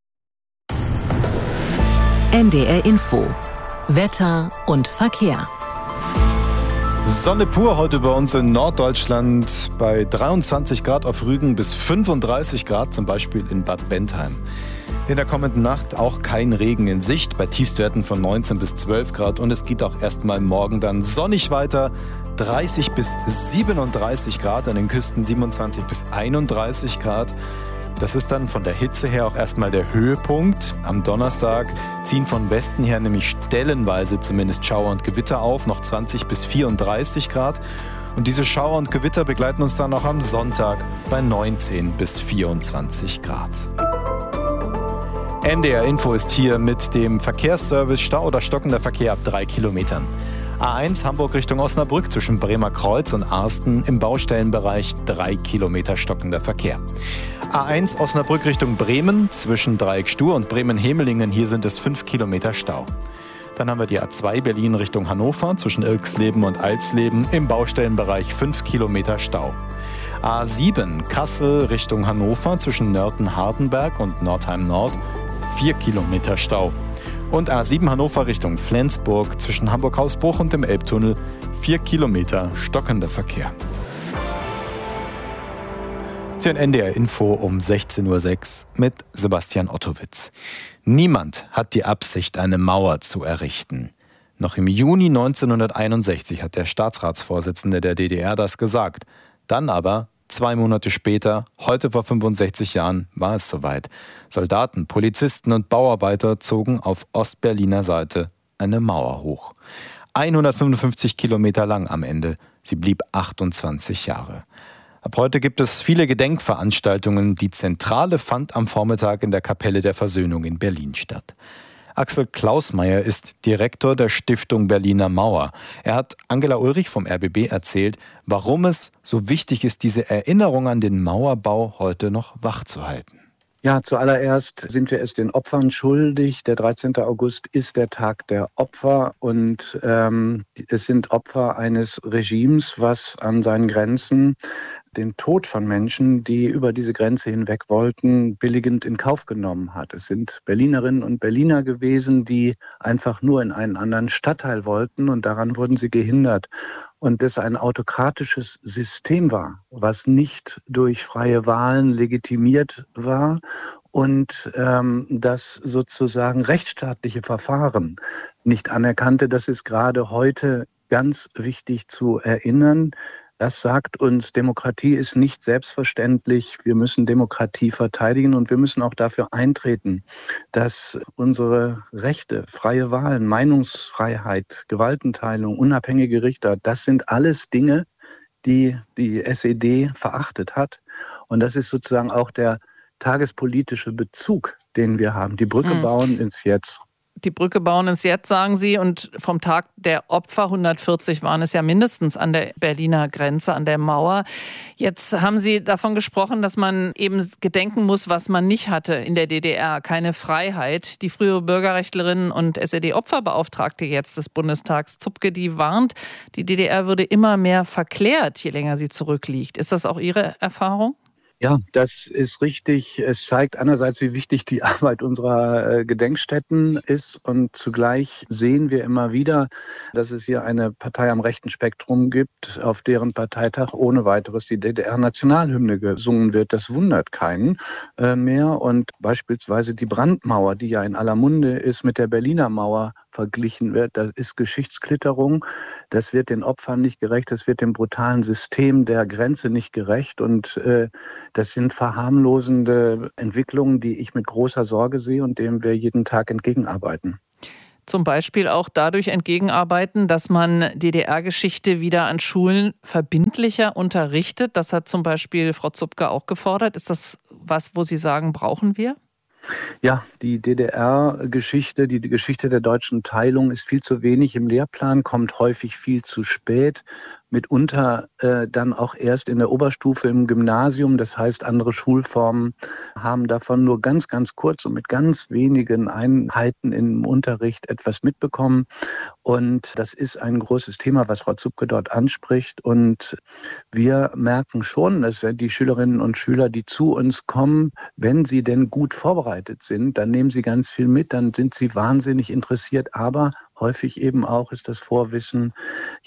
NDR Info. Wetter und Verkehr. Sonne pur heute bei uns in Norddeutschland bei 23 Grad auf Rügen bis 35 Grad, zum Beispiel in Bad Bentheim. In der kommenden Nacht auch kein Regen in Sicht, bei Tiefstwerten von 19 bis 12 Grad. Und es geht auch erstmal morgen dann sonnig weiter, 30 bis 37 Grad, an den Küsten 27 bis 31 Grad. Das ist dann von der Hitze her auch erstmal der Höhepunkt. Am Donnerstag ziehen von Westen her nämlich stellenweise zumindest Schauer und Gewitter auf, noch 20 bis 34 Grad. Und diese Schauer und Gewitter begleiten uns dann auch am Sonntag bei 19 bis 24 Grad. NDR Info ist hier mit dem Verkehrsservice. Stau oder stockender Verkehr ab 3 Kilometern. A1 Hamburg Richtung Osnabrück zwischen Bremer Kreuz und Arsten im Baustellenbereich 3 Kilometer stockender Verkehr. A1 Osnabrück Richtung Bremen zwischen Dreieck Stur und Bremen-Hemelingen, hier sind es 5 Kilometer Stau. Dann haben wir die A2 Berlin Richtung Hannover zwischen Ilksleben und Alsleben im Baustellenbereich 5 Kilometer Stau. A7 Kassel Richtung Hannover zwischen Nörten-Hardenberg und Nordheim Nord 4 Kilometer Stau. Und A7 Hannover Richtung Flensburg zwischen Hamburg-Hausbruch und dem Elbtunnel 4 Kilometer stockender Verkehr. Zu den NDR Info um 16.06 Uhr mit Sebastian Ottowitz. Niemand hat die Absicht, eine Mauer zu errichten. Noch im Juni 1961 hat der Staatsratsvorsitzende der DDR das gesagt. Dann aber 2 Monate später, heute vor 65 Jahren, war es soweit. Soldaten, Polizisten und Bauarbeiter zogen auf Ostberliner Seite eine Mauer hoch. 155 Kilometer lang am Ende. Sie blieb 28 Jahre. Ab heute gibt es viele Gedenkveranstaltungen. Die Zentrale fand am Vormittag in der Kapelle der Versöhnung in Berlin statt. Axel Klausmeier ist Direktor der Stiftung Berliner Mauer. Er hat Angela Ulrich vom RBB erzählt, warum es so wichtig ist, diese Erinnerung an den Mauerbau heute noch wachzuhalten. Ja, zuallererst sind wir es den Opfern schuldig. Der 13. August ist der Tag der Opfer und es sind Opfer eines Regimes, was an seinen Grenzen den Tod von Menschen, die über diese Grenze hinweg wollten, billigend in Kauf genommen hat. Es sind Berlinerinnen und Berliner gewesen, die einfach nur in einen anderen Stadtteil wollten und daran wurden sie gehindert. Und das ein autokratisches System war, was nicht durch freie Wahlen legitimiert war und das sozusagen rechtsstaatliche Verfahren nicht anerkannte. Das ist gerade heute ganz wichtig zu erinnern. Das sagt uns, Demokratie ist nicht selbstverständlich. Wir müssen Demokratie verteidigen und wir müssen auch dafür eintreten, dass unsere Rechte, freie Wahlen, Meinungsfreiheit, Gewaltenteilung, unabhängige Richter, das sind alles Dinge, die die SED verachtet hat. Und das ist sozusagen auch der tagespolitische Bezug, den wir haben. Die Brücke bauen ins Jetzt. Die Brücke bauen ins Jetzt, sagen Sie. Und vom Tag der Opfer, 140 waren es ja mindestens an der Berliner Grenze, an der Mauer. Jetzt haben Sie davon gesprochen, dass man eben gedenken muss, was man nicht hatte in der DDR. Keine Freiheit. Die frühere Bürgerrechtlerin und SED-Opferbeauftragte jetzt des Bundestags, Zupke, die warnt, die DDR würde immer mehr verklärt, je länger sie zurückliegt. Ist das auch Ihre Erfahrung? Ja, das ist richtig. Es zeigt einerseits, wie wichtig die Arbeit unserer Gedenkstätten ist. Und zugleich sehen wir immer wieder, dass es hier eine Partei am rechten Spektrum gibt, auf deren Parteitag ohne weiteres die DDR-Nationalhymne gesungen wird. Das wundert keinen mehr. Und beispielsweise die Brandmauer, die ja in aller Munde ist, mit der Berliner Mauer verglichen wird. Das ist Geschichtsklitterung. Das wird den Opfern nicht gerecht. Das wird dem brutalen System der Grenze nicht gerecht. Und das sind verharmlosende Entwicklungen, die ich mit großer Sorge sehe und dem wir jeden Tag entgegenarbeiten. Zum Beispiel auch dadurch entgegenarbeiten, dass man DDR-Geschichte wieder an Schulen verbindlicher unterrichtet. Das hat zum Beispiel Frau Zupke auch gefordert. Ist das was, wo Sie sagen, brauchen wir? Ja, die DDR-Geschichte, die Geschichte der deutschen Teilung ist viel zu wenig im Lehrplan, kommt häufig viel zu spät. Mitunter dann auch erst in der Oberstufe im Gymnasium. Das heißt, andere Schulformen haben davon nur ganz, ganz kurz und mit ganz wenigen Einheiten im Unterricht etwas mitbekommen. Und das ist ein großes Thema, was Frau Zupke dort anspricht. Und wir merken schon, dass die Schülerinnen und Schüler, die zu uns kommen, wenn sie denn gut vorbereitet sind, dann nehmen sie ganz viel mit, dann sind sie wahnsinnig interessiert. Aber häufig eben auch ist das Vorwissen,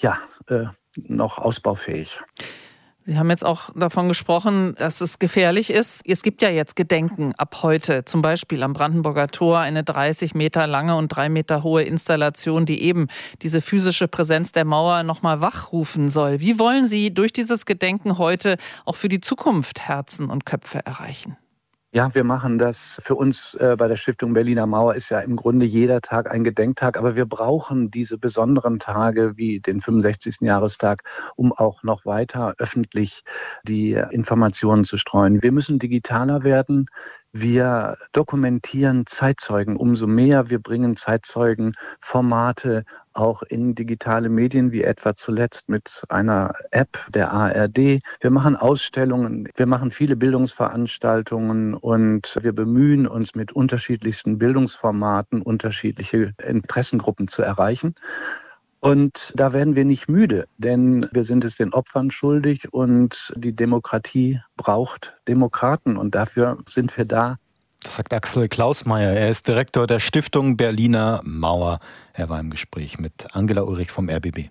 noch ausbaufähig. Sie haben jetzt auch davon gesprochen, dass es gefährlich ist. Es gibt ja jetzt Gedenken ab heute, zum Beispiel am Brandenburger Tor, eine 30 Meter lange und 3 Meter hohe Installation, die eben diese physische Präsenz der Mauer nochmal wachrufen soll. Wie wollen Sie durch dieses Gedenken heute auch für die Zukunft Herzen und Köpfe erreichen? Ja, wir machen das. Für uns bei der Stiftung Berliner Mauer ist ja im Grunde jeder Tag ein Gedenktag. Aber wir brauchen diese besonderen Tage wie den 65. Jahrestag, um auch noch weiter öffentlich die Informationen zu streuen. Wir müssen digitaler werden. Wir dokumentieren Zeitzeugen umso mehr. Wir bringen Zeitzeugenformate auch in digitale Medien, wie etwa zuletzt mit einer App der ARD. Wir machen Ausstellungen, wir machen viele Bildungsveranstaltungen und wir bemühen uns mit unterschiedlichsten Bildungsformaten, unterschiedliche Interessengruppen zu erreichen. Und da werden wir nicht müde, denn wir sind es den Opfern schuldig und die Demokratie braucht Demokraten und dafür sind wir da. Das sagt Axel Klausmeier. Er ist Direktor der Stiftung Berliner Mauer. Er war im Gespräch mit Angela Ulrich vom RBB.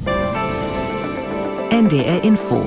NDR Info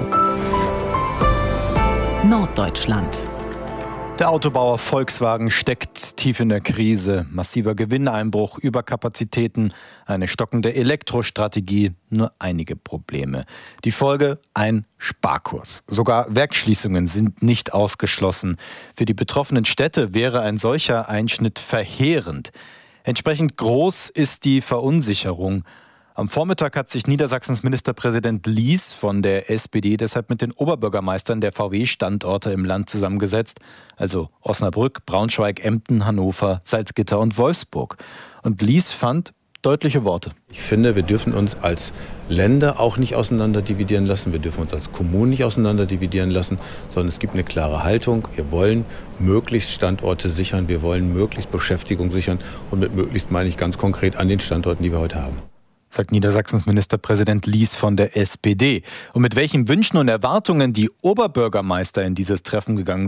Norddeutschland. Der Autobauer Volkswagen steckt tief in der Krise. Massiver Gewinneinbruch, Überkapazitäten, eine stockende Elektrostrategie, nur einige Probleme. Die Folge: ein Sparkurs. Sogar Werksschließungen sind nicht ausgeschlossen. Für die betroffenen Städte wäre ein solcher Einschnitt verheerend. Entsprechend groß ist die Verunsicherung. Am Vormittag hat sich Niedersachsens Ministerpräsident Lies von der SPD deshalb mit den Oberbürgermeistern der VW-Standorte im Land zusammengesetzt, also Osnabrück, Braunschweig, Emden, Hannover, Salzgitter und Wolfsburg. Und Lies fand deutliche Worte. Ich finde, wir dürfen uns als Länder auch nicht auseinanderdividieren lassen. Wir dürfen uns als Kommunen nicht auseinanderdividieren lassen, sondern es gibt eine klare Haltung. Wir wollen möglichst Standorte sichern, wir wollen möglichst Beschäftigung sichern und mit möglichst meine ich ganz konkret an den Standorten, die wir heute haben. Sagt Niedersachsens Ministerpräsident Lies von der SPD. Und mit welchen Wünschen und Erwartungen die Oberbürgermeister in dieses Treffen gegangen sind,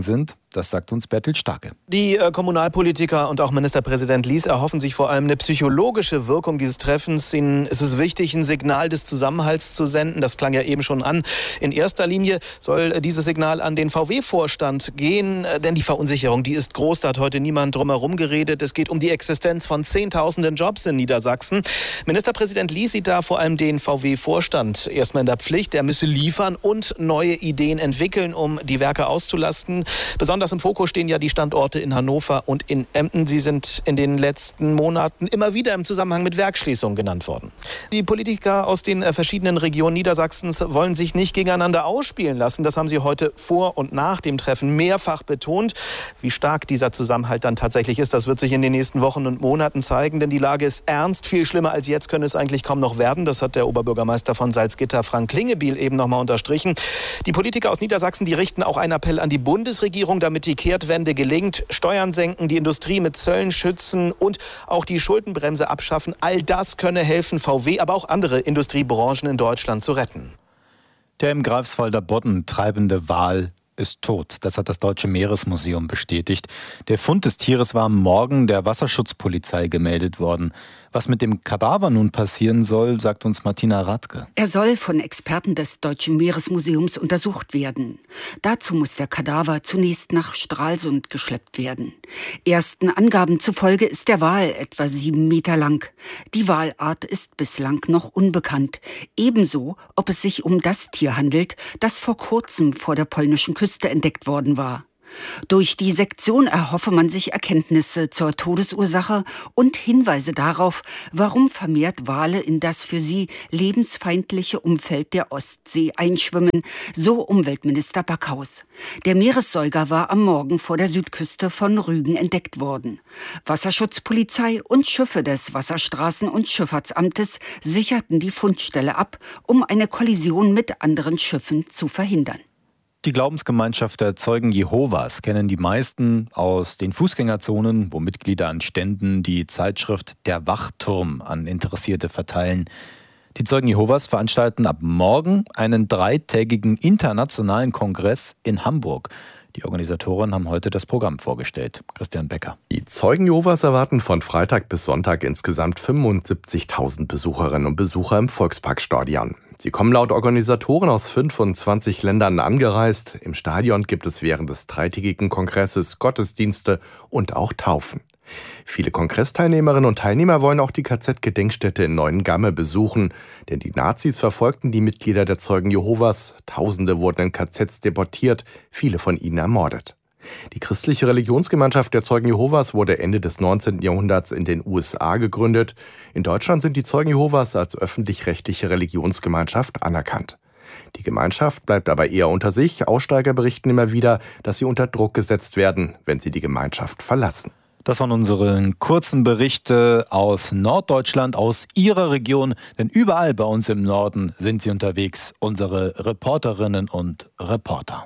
Das sagt uns Bertil Starke. Die Kommunalpolitiker und auch Ministerpräsident Lies erhoffen sich vor allem eine psychologische Wirkung dieses Treffens. Ihnen ist es wichtig, ein Signal des Zusammenhalts zu senden. Das klang ja eben schon an. In erster Linie soll dieses Signal an den VW-Vorstand gehen, denn die Verunsicherung, die ist groß. Da hat heute niemand drum herum geredet. Es geht um die Existenz von Zehntausenden Jobs in Niedersachsen. Ministerpräsident Lies sieht da vor allem den VW-Vorstand erstmal in der Pflicht. Er müsse liefern und neue Ideen entwickeln, um die Werke auszulasten. Besonders im Fokus stehen ja die Standorte in Hannover und in Emden. Sie sind in den letzten Monaten immer wieder im Zusammenhang mit Werksschließungen genannt worden. Die Politiker aus den verschiedenen Regionen Niedersachsens wollen sich nicht gegeneinander ausspielen lassen. Das haben sie heute vor und nach dem Treffen mehrfach betont. Wie stark dieser Zusammenhalt dann tatsächlich ist, das wird sich in den nächsten Wochen und Monaten zeigen, denn die Lage ist ernst. Viel schlimmer als jetzt könnte es eigentlich kaum noch werden. Das hat der Oberbürgermeister von Salzgitter, Frank Klingebiel, eben noch mal unterstrichen. Die Politiker aus Niedersachsen, die richten auch einen Appell an die Bundesregierung, damit die Kehrtwende gelingt. Steuern senken, die Industrie mit Zöllen schützen und auch die Schuldenbremse abschaffen. All das könne helfen, VW, aber auch andere Industriebranchen in Deutschland zu retten. Der im Greifswalder Bodden treibende Wal ist tot. Das hat das Deutsche Meeresmuseum bestätigt. Der Fund des Tieres war am Morgen der Wasserschutzpolizei gemeldet worden. Was mit dem Kadaver nun passieren soll, sagt uns Martina Radke. Er soll von Experten des Deutschen Meeresmuseums untersucht werden. Dazu muss der Kadaver zunächst nach Stralsund geschleppt werden. Ersten Angaben zufolge ist der Wal etwa 7 Meter lang. Die Walart ist bislang noch unbekannt. Ebenso, ob es sich um das Tier handelt, das vor kurzem vor der polnischen Küste entdeckt worden war. Durch die Sektion erhoffe man sich Erkenntnisse zur Todesursache und Hinweise darauf, warum vermehrt Wale in das für sie lebensfeindliche Umfeld der Ostsee einschwimmen, so Umweltminister Backhaus. Der Meeressäuger war am Morgen vor der Südküste von Rügen entdeckt worden. Wasserschutzpolizei und Schiffe des Wasserstraßen- und Schifffahrtsamtes sicherten die Fundstelle ab, um eine Kollision mit anderen Schiffen zu verhindern. Die Glaubensgemeinschaft der Zeugen Jehovas kennen die meisten aus den Fußgängerzonen, wo Mitglieder an Ständen die Zeitschrift Der Wachturm an Interessierte verteilen. Die Zeugen Jehovas veranstalten ab morgen einen 3-tägigen internationalen Kongress in Hamburg. Die Organisatoren haben heute das Programm vorgestellt. Christian Becker. Die Zeugen Jehovas erwarten von Freitag bis Sonntag insgesamt 75.000 Besucherinnen und Besucher im Volksparkstadion. Sie kommen laut Organisatoren aus 25 Ländern angereist. Im Stadion gibt es während des 3-tägigen Kongresses Gottesdienste und auch Taufen. Viele Kongressteilnehmerinnen und Teilnehmer wollen auch die KZ-Gedenkstätte in Neuengamme besuchen, denn die Nazis verfolgten die Mitglieder der Zeugen Jehovas. Tausende wurden in KZs deportiert, viele von ihnen ermordet. Die christliche Religionsgemeinschaft der Zeugen Jehovas wurde Ende des 19. Jahrhunderts in den USA gegründet. In Deutschland sind die Zeugen Jehovas als öffentlich-rechtliche Religionsgemeinschaft anerkannt. Die Gemeinschaft bleibt aber eher unter sich. Aussteiger berichten immer wieder, dass sie unter Druck gesetzt werden, wenn sie die Gemeinschaft verlassen. Das waren unsere kurzen Berichte aus Norddeutschland, aus Ihrer Region. Denn überall bei uns im Norden sind sie unterwegs, unsere Reporterinnen und Reporter.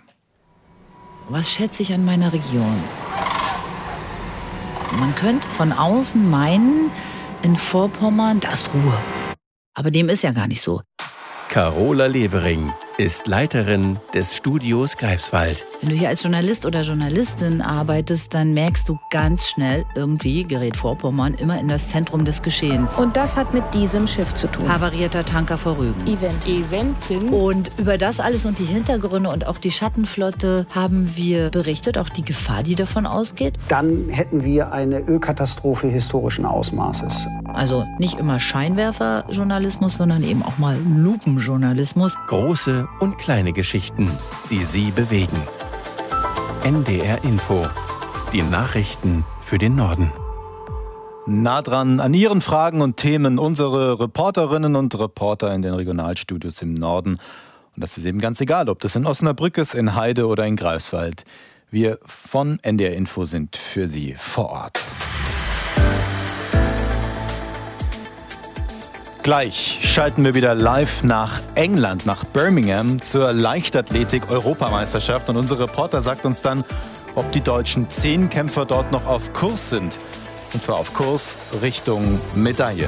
Was schätze ich an meiner Region? Man könnte von außen meinen, in Vorpommern, da ist Ruhe. Aber dem ist ja gar nicht so. Carola Levering ist Leiterin des Studios Greifswald. Wenn du hier als Journalist oder Journalistin arbeitest, dann merkst du ganz schnell, irgendwie gerät Vorpommern immer in das Zentrum des Geschehens. Und das hat mit diesem Schiff zu tun. Havarierter Tanker vor Rügen. Eventin. Und über das alles und die Hintergründe und auch die Schattenflotte haben wir berichtet, auch die Gefahr, die davon ausgeht. Dann hätten wir eine Ölkatastrophe historischen Ausmaßes. Also nicht immer Scheinwerferjournalismus, sondern eben auch mal Lupenjournalismus. Große und kleine Geschichten, die Sie bewegen. NDR Info. Die Nachrichten für den Norden. Nah dran an Ihren Fragen und Themen unsere Reporterinnen und Reporter in den Regionalstudios im Norden. Und das ist eben ganz egal, ob das in Osnabrück ist, in Heide oder in Greifswald. Wir von NDR Info sind für Sie vor Ort. Gleich schalten wir wieder live nach England, nach Birmingham zur Leichtathletik-Europameisterschaft. Und unser Reporter sagt uns dann, ob die deutschen Zehnkämpfer dort noch auf Kurs sind. Und zwar auf Kurs Richtung Medaillen.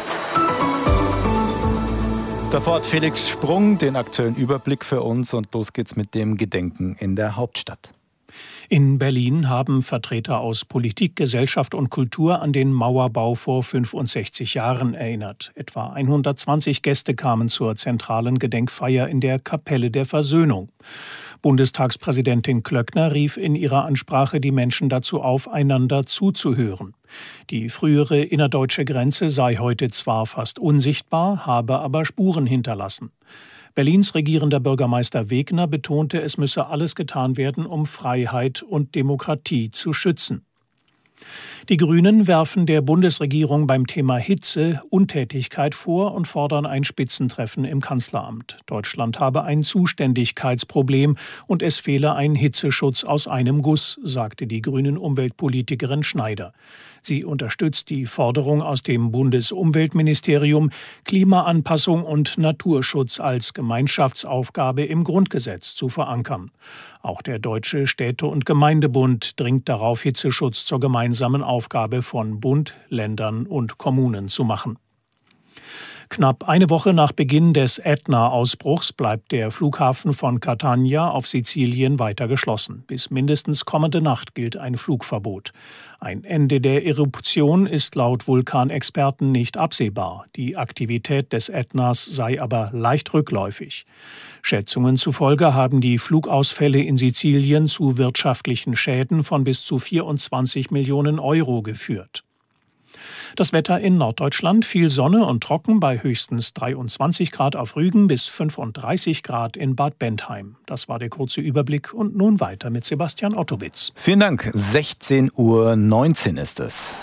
Davor hat Felix Sprung den aktuellen Überblick für uns und los geht's mit dem Gedenken in der Hauptstadt. In Berlin haben Vertreter aus Politik, Gesellschaft und Kultur an den Mauerbau vor 65 Jahren erinnert. Etwa 120 Gäste kamen zur zentralen Gedenkfeier in der Kapelle der Versöhnung. Bundestagspräsidentin Klöckner rief in ihrer Ansprache die Menschen dazu auf, einander zuzuhören. Die frühere innerdeutsche Grenze sei heute zwar fast unsichtbar, habe aber Spuren hinterlassen. Berlins regierender Bürgermeister Wegner betonte, es müsse alles getan werden, um Freiheit und Demokratie zu schützen. Die Grünen werfen der Bundesregierung beim Thema Hitze Untätigkeit vor und fordern ein Spitzentreffen im Kanzleramt. Deutschland habe ein Zuständigkeitsproblem und es fehle ein Hitzeschutz aus einem Guss, sagte die grünen Umweltpolitikerin Schneider. Sie unterstützt die Forderung aus dem Bundesumweltministerium, Klimaanpassung und Naturschutz als Gemeinschaftsaufgabe im Grundgesetz zu verankern. Auch der Deutsche Städte- und Gemeindebund dringt darauf, Hitzeschutz zur gemeinsamen Aufgabe von Bund, Ländern und Kommunen zu machen. Knapp eine Woche nach Beginn des Ätna-Ausbruchs bleibt der Flughafen von Catania auf Sizilien weiter geschlossen. Bis mindestens kommende Nacht gilt ein Flugverbot. Ein Ende der Eruption ist laut Vulkanexperten nicht absehbar. Die Aktivität des Ätnas sei aber leicht rückläufig. Schätzungen zufolge haben die Flugausfälle in Sizilien zu wirtschaftlichen Schäden von bis zu 24 Millionen Euro geführt. Das Wetter in Norddeutschland: viel Sonne und trocken bei höchstens 23 Grad auf Rügen bis 35 Grad in Bad Bentheim. Das war der kurze Überblick und nun weiter mit Sebastian Ottowitz. Vielen Dank. 16:19 Uhr ist es.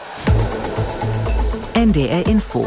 NDR Info.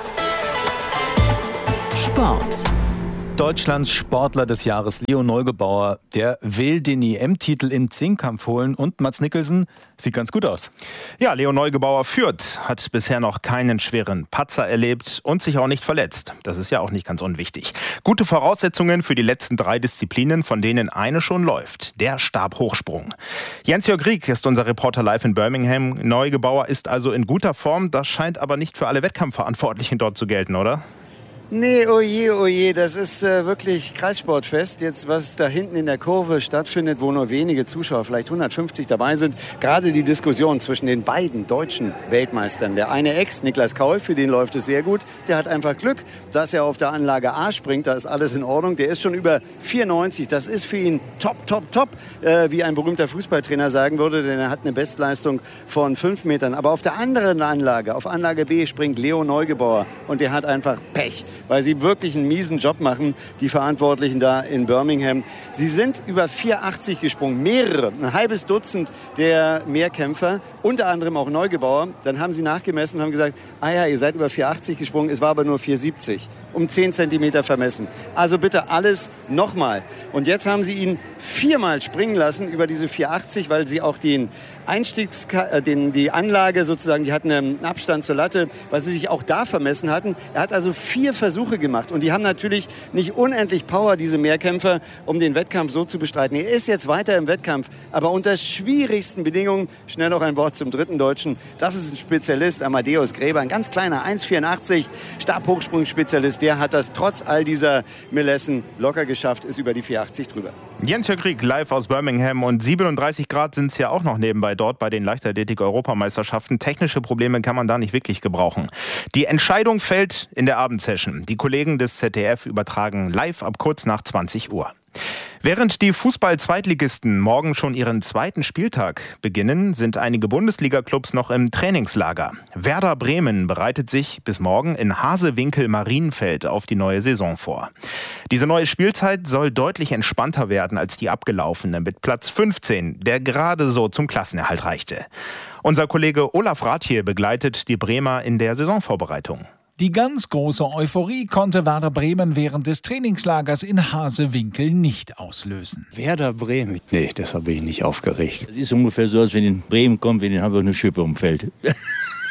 Sport. Deutschlands Sportler des Jahres Leo Neugebauer, der will den EM-Titel im Zehnkampf holen und Mads Nicholson sieht ganz gut aus. Ja, Leo Neugebauer führt, hat bisher noch keinen schweren Patzer erlebt und sich auch nicht verletzt. Das ist ja auch nicht ganz unwichtig. Gute Voraussetzungen für die letzten 3 Disziplinen, von denen eine schon läuft, der Stabhochsprung. Jens-Jörg Rieck ist unser Reporter live in Birmingham. Neugebauer ist also in guter Form, das scheint aber nicht für alle Wettkampfverantwortlichen dort zu gelten, oder? Nee, oje, das ist wirklich Kreissportfest. Jetzt, was da hinten in der Kurve stattfindet, wo nur wenige Zuschauer, vielleicht 150 dabei sind. Gerade die Diskussion zwischen den beiden deutschen Weltmeistern. Der eine Ex, Niklas Kaul, für den läuft es sehr gut. Der hat einfach Glück, dass er auf der Anlage A springt. Da ist alles in Ordnung. Der ist schon über 94. Das ist für ihn top, wie ein berühmter Fußballtrainer sagen würde. Denn er hat eine Bestleistung von 5 Metern. Aber auf der anderen Anlage, auf Anlage B, springt Leo Neugebauer. Und der hat einfach Pech, weil sie wirklich einen miesen Job machen, die Verantwortlichen da in Birmingham. Sie sind über 4,80 gesprungen, mehrere, ein halbes Dutzend der Mehrkämpfer, unter anderem auch Neugebauer. Dann haben sie nachgemessen und haben gesagt, ihr seid über 4,80 gesprungen, es war aber nur 4,70, um 10 Zentimeter vermessen. Also bitte alles nochmal. Und jetzt haben sie ihn 4-mal springen lassen über diese 4,80, weil sie auch die Anlage sozusagen, die hatten einen Abstand zur Latte, weil sie sich auch da vermessen hatten. Er hat also 4 Versuche gemacht und die haben natürlich nicht unendlich Power, diese Mehrkämpfer, um den Wettkampf so zu bestreiten. Er ist jetzt weiter im Wettkampf, aber unter schwierigsten Bedingungen. Schnell noch ein Wort zum dritten Deutschen. Das ist ein Spezialist, Amadeus Gräber, ein ganz kleiner, 1,84, Stabhochsprung-Spezialist. Der hat das trotz all dieser Melessen locker geschafft, ist über die 4,80 drüber. Jens-Jörg Rieck live aus Birmingham und 37 Grad sind es ja auch noch nebenbei dort bei den Leichtathletik-Europameisterschaften. Technische Probleme kann man da nicht wirklich gebrauchen. Die Entscheidung fällt in der Abendsession. Die Kollegen des ZDF übertragen live ab kurz nach 20 Uhr. Während die Fußball-Zweitligisten morgen schon ihren 2. Spieltag beginnen, sind einige Bundesliga-Clubs noch im Trainingslager. Werder Bremen bereitet sich bis morgen in Hasewinkel-Marienfeld auf die neue Saison vor. Diese neue Spielzeit soll deutlich entspannter werden als die abgelaufene mit Platz 15, der gerade so zum Klassenerhalt reichte. Unser Kollege Olaf Rathje begleitet die Bremer in der Saisonvorbereitung. Die ganz große Euphorie konnte Werder Bremen während des Trainingslagers in Hasewinkel nicht auslösen. Werder Bremen? Nee, deshalb bin ich nicht aufgeregt. Es ist ungefähr so, als wenn in Bremen kommt, wenn in Hamburg eine Schippe umfällt.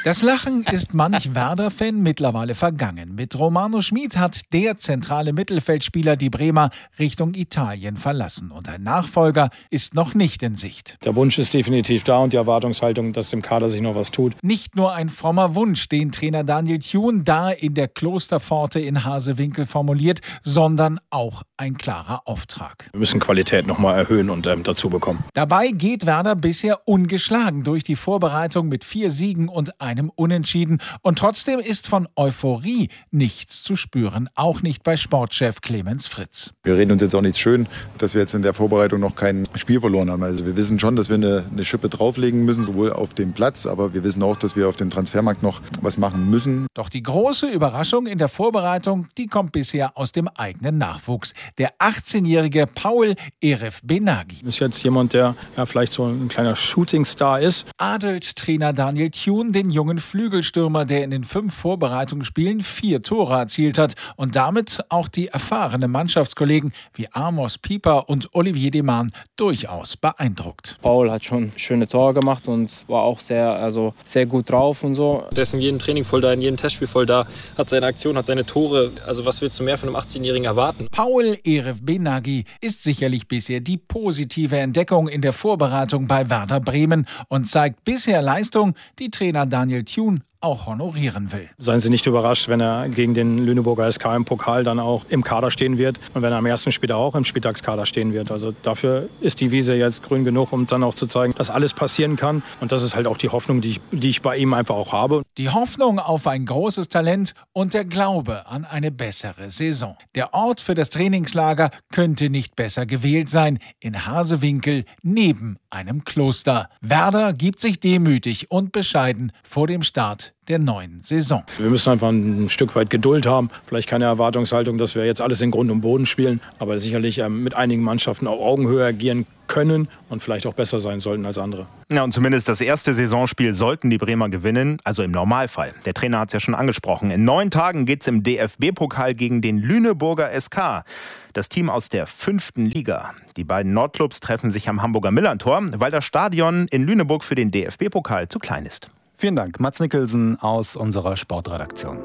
Das Lachen ist manch Werder-Fan mittlerweile vergangen. Mit Romano Schmid hat der zentrale Mittelfeldspieler die Bremer Richtung Italien verlassen. Und ein Nachfolger ist noch nicht in Sicht. Der Wunsch ist definitiv da und die Erwartungshaltung, dass im Kader sich noch was tut. Nicht nur ein frommer Wunsch, den Trainer Daniel Thune da in der Klosterpforte in Hasewinkel formuliert, sondern auch ein klarer Auftrag. Wir müssen Qualität noch mal erhöhen und dazu bekommen. Dabei geht Werder bisher ungeschlagen durch die Vorbereitung mit 4 Siegen und einem Unentschieden. Und trotzdem ist von Euphorie nichts zu spüren, auch nicht bei Sportchef Clemens Fritz. Wir reden uns jetzt auch nicht schön, dass wir jetzt in der Vorbereitung noch kein Spiel verloren haben. Also wir wissen schon, dass wir eine Schippe drauflegen müssen, sowohl auf dem Platz, aber wir wissen auch, dass wir auf dem Transfermarkt noch was machen müssen. Doch die große Überraschung in der Vorbereitung, die kommt bisher aus dem eigenen Nachwuchs. Der 18-jährige Paul Eref Benagi. Ist jetzt jemand, der vielleicht so ein kleiner Shootingstar ist. Adelt Trainer Daniel Thune den jungen Flügelstürmer, der in den 5 Vorbereitungsspielen 4 Tore erzielt hat und damit auch die erfahrenen Mannschaftskollegen wie Amos Pieper und Olivier Deman durchaus beeindruckt. Paul hat schon schöne Tore gemacht und war auch sehr gut drauf und so. Der ist in jedem Training voll da, in jedem Testspiel voll da, hat seine Aktion, hat seine Tore. Also was willst du mehr von einem 18-Jährigen erwarten? Paul Eref Benagi ist sicherlich bisher die positive Entdeckung in der Vorbereitung bei Werder Bremen und zeigt bisher Leistung, die Trainer Daniel Thune auch honorieren will. Seien Sie nicht überrascht, wenn er gegen den Lüneburger SK im Pokal dann auch im Kader stehen wird und wenn er am ersten Spieltag auch im Spieltagskader stehen wird. Also dafür ist die Wiese jetzt grün genug, um dann auch zu zeigen, dass alles passieren kann. Und das ist halt auch die Hoffnung, die ich bei ihm einfach auch habe. Die Hoffnung auf ein großes Talent und der Glaube an eine bessere Saison. Der Ort für das Trainingslager könnte nicht besser gewählt sein. In Hasewinkel neben einem Kloster. Werder gibt sich demütig und bescheiden vor dem Start der neuen Saison. Wir müssen einfach ein Stück weit Geduld haben. Vielleicht keine Erwartungshaltung, dass wir jetzt alles in Grund und Boden spielen, aber sicherlich mit einigen Mannschaften auf Augenhöhe agieren können und vielleicht auch besser sein sollten als andere. Ja, und zumindest das erste Saisonspiel sollten die Bremer gewinnen, also im Normalfall. Der Trainer hat es ja schon angesprochen. In 9 Tagen geht es im DFB-Pokal gegen den Lüneburger SK. Das Team aus der 5. Liga. Die beiden Nordclubs treffen sich am Hamburger Millerntor, weil das Stadion in Lüneburg für den DFB-Pokal zu klein ist. Vielen Dank, Mats Nicholson aus unserer Sportredaktion.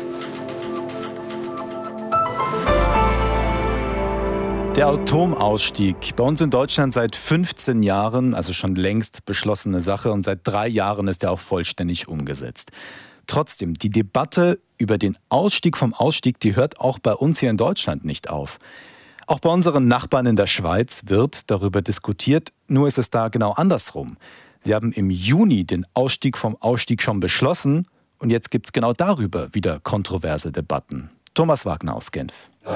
Der Atomausstieg, bei uns in Deutschland seit 15 Jahren, also schon längst beschlossene Sache und seit 3 Jahren ist er auch vollständig umgesetzt. Trotzdem, die Debatte über den Ausstieg vom Ausstieg, die hört auch bei uns hier in Deutschland nicht auf. Auch bei unseren Nachbarn in der Schweiz wird darüber diskutiert, nur ist es da genau andersrum. Sie haben im Juni den Ausstieg vom Ausstieg schon beschlossen und jetzt gibt es genau darüber wieder kontroverse Debatten. Thomas Wagner aus Genf.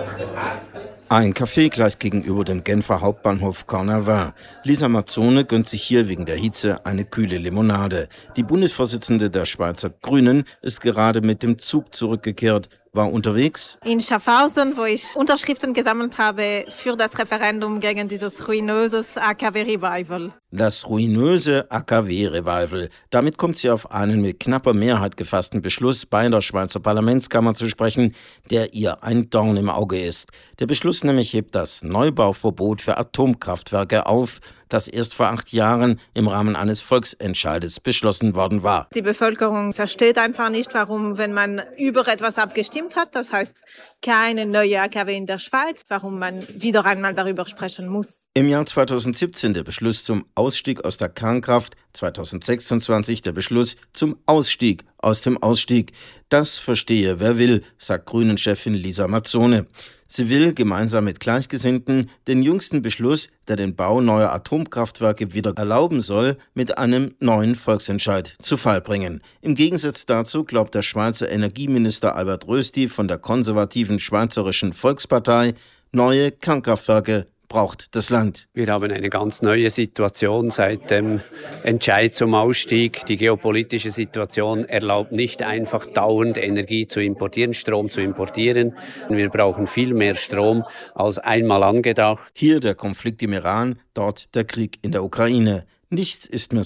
Ein Café gleich gegenüber dem Genfer Hauptbahnhof Cornavin. Lisa Mazzone gönnt sich hier wegen der Hitze eine kühle Limonade. Die Bundesvorsitzende der Schweizer Grünen ist gerade mit dem Zug zurückgekehrt, war unterwegs in Schaffhausen, wo ich Unterschriften gesammelt habe für das Referendum gegen dieses ruinöses AKW-Revival. Das ruinöse AKW-Revival. Damit kommt sie auf einen mit knapper Mehrheit gefassten Beschluss bei der Schweizer Parlamentskammer zu sprechen, der ihr ein Dorn im Auge ist. Der Beschluss nämlich hebt das Neubauverbot für Atomkraftwerke auf, das erst vor 8 Jahren im Rahmen eines Volksentscheides beschlossen worden war. Die Bevölkerung versteht einfach nicht, warum, wenn man über etwas abgestimmt hat, das heißt keine neue AKW in der Schweiz, warum man wieder einmal darüber sprechen muss. Im Jahr 2017 der Beschluss zum Ausstieg aus der Kernkraft, 2026 der Beschluss zum Ausstieg aus dem Ausstieg. Das verstehe wer will, sagt Grünen-Chefin Lisa Mazzone. Sie will gemeinsam mit Gleichgesinnten den jüngsten Beschluss, der den Bau neuer Atomkraftwerke wieder erlauben soll, mit einem neuen Volksentscheid zu Fall bringen. Im Gegensatz dazu glaubt der Schweizer Energieminister Albert Rösti von der konservativen Schweizerischen Volkspartei, neue Kernkraftwerke braucht das Land. Wir haben eine ganz neue Situation seit dem Entscheid zum Ausstieg. Die geopolitische Situation erlaubt nicht einfach dauernd Energie zu importieren, Strom zu importieren. Wir brauchen viel mehr Strom als einmal angedacht. Hier der Konflikt im Iran, dort der Krieg in der Ukraine. Nichts ist mehr so,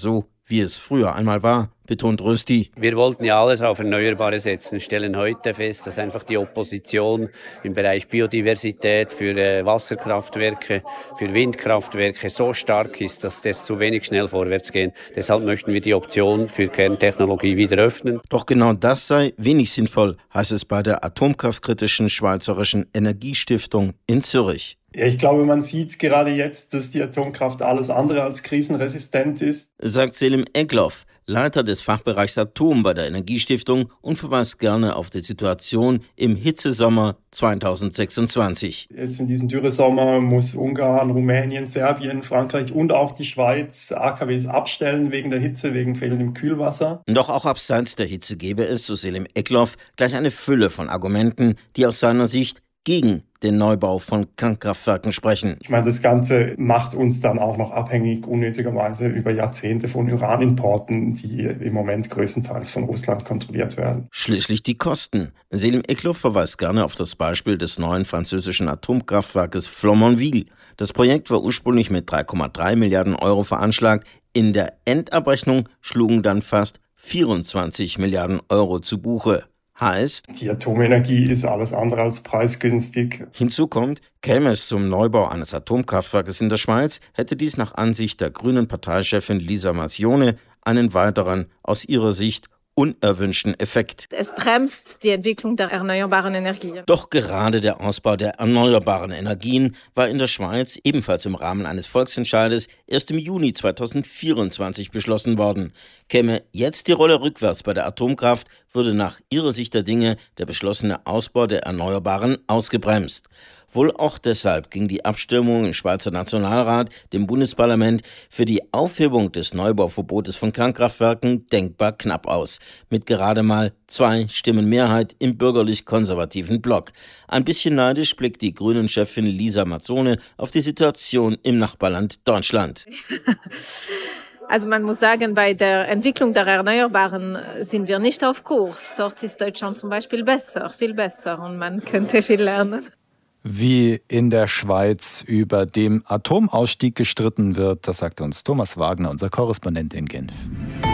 wie es früher einmal war, betont Rösti. Wir wollten ja alles auf Erneuerbare setzen, stellen heute fest, dass einfach die Opposition im Bereich Biodiversität für Wasserkraftwerke, für Windkraftwerke so stark ist, dass das zu wenig schnell vorwärts geht. Deshalb möchten wir die Option für Kerntechnologie wieder öffnen. Doch genau das sei wenig sinnvoll, heißt es bei der atomkraftkritischen Schweizerischen Energiestiftung in Zürich. Ja, ich glaube, man sieht gerade jetzt, dass die Atomkraft alles andere als krisenresistent ist, sagt Selim Egloff, Leiter des Fachbereichs Atom bei der Energiestiftung, und verweist gerne auf die Situation im Hitzesommer 2026. Jetzt in diesem Dürresommer muss Ungarn, Rumänien, Serbien, Frankreich und auch die Schweiz AKWs abstellen wegen der Hitze, wegen fehlendem Kühlwasser. Doch auch abseits der Hitze gäbe es, so Selim Egloff, gleich eine Fülle von Argumenten, die aus seiner Sicht gegen den Neubau von Kernkraftwerken sprechen. Ich meine, das Ganze macht uns dann auch noch abhängig, unnötigerweise über Jahrzehnte von Uranimporten, die im Moment größtenteils von Russland kontrolliert werden. Schließlich die Kosten. Selim Egloff verweist gerne auf das Beispiel des neuen französischen Atomkraftwerkes Flamanville. Das Projekt war ursprünglich mit 3,3 Milliarden Euro veranschlagt. In der Endabrechnung schlugen dann fast 24 Milliarden Euro zu Buche. Heißt, die Atomenergie ist alles andere als preisgünstig. Hinzu kommt, käme es zum Neubau eines Atomkraftwerkes in der Schweiz, hätte dies nach Ansicht der grünen Parteichefin Lisa Mazzone einen weiteren, aus ihrer Sicht unerwünschten Effekt. Es bremst die Entwicklung der erneuerbaren Energien. Doch gerade der Ausbau der erneuerbaren Energien war in der Schweiz ebenfalls im Rahmen eines Volksentscheides erst im Juni 2024 beschlossen worden. Käme jetzt die Rolle rückwärts bei der Atomkraft, würde nach ihrer Sicht der Dinge der beschlossene Ausbau der Erneuerbaren ausgebremst. Wohl auch deshalb ging die Abstimmung im Schweizer Nationalrat, dem Bundesparlament, für die Aufhebung des Neubauverbotes von Kernkraftwerken denkbar knapp aus. Mit gerade mal 2 Stimmen Mehrheit im bürgerlich-konservativen Block. Ein bisschen neidisch blickt die Grünen-Chefin Lisa Mazzone auf die Situation im Nachbarland Deutschland. Also man muss sagen, bei der Entwicklung der Erneuerbaren sind wir nicht auf Kurs. Dort ist Deutschland zum Beispiel besser, viel besser, und man könnte viel lernen. Wie in der Schweiz über den Atomausstieg gestritten wird, das sagte uns Thomas Wagner, unser Korrespondent in Genf.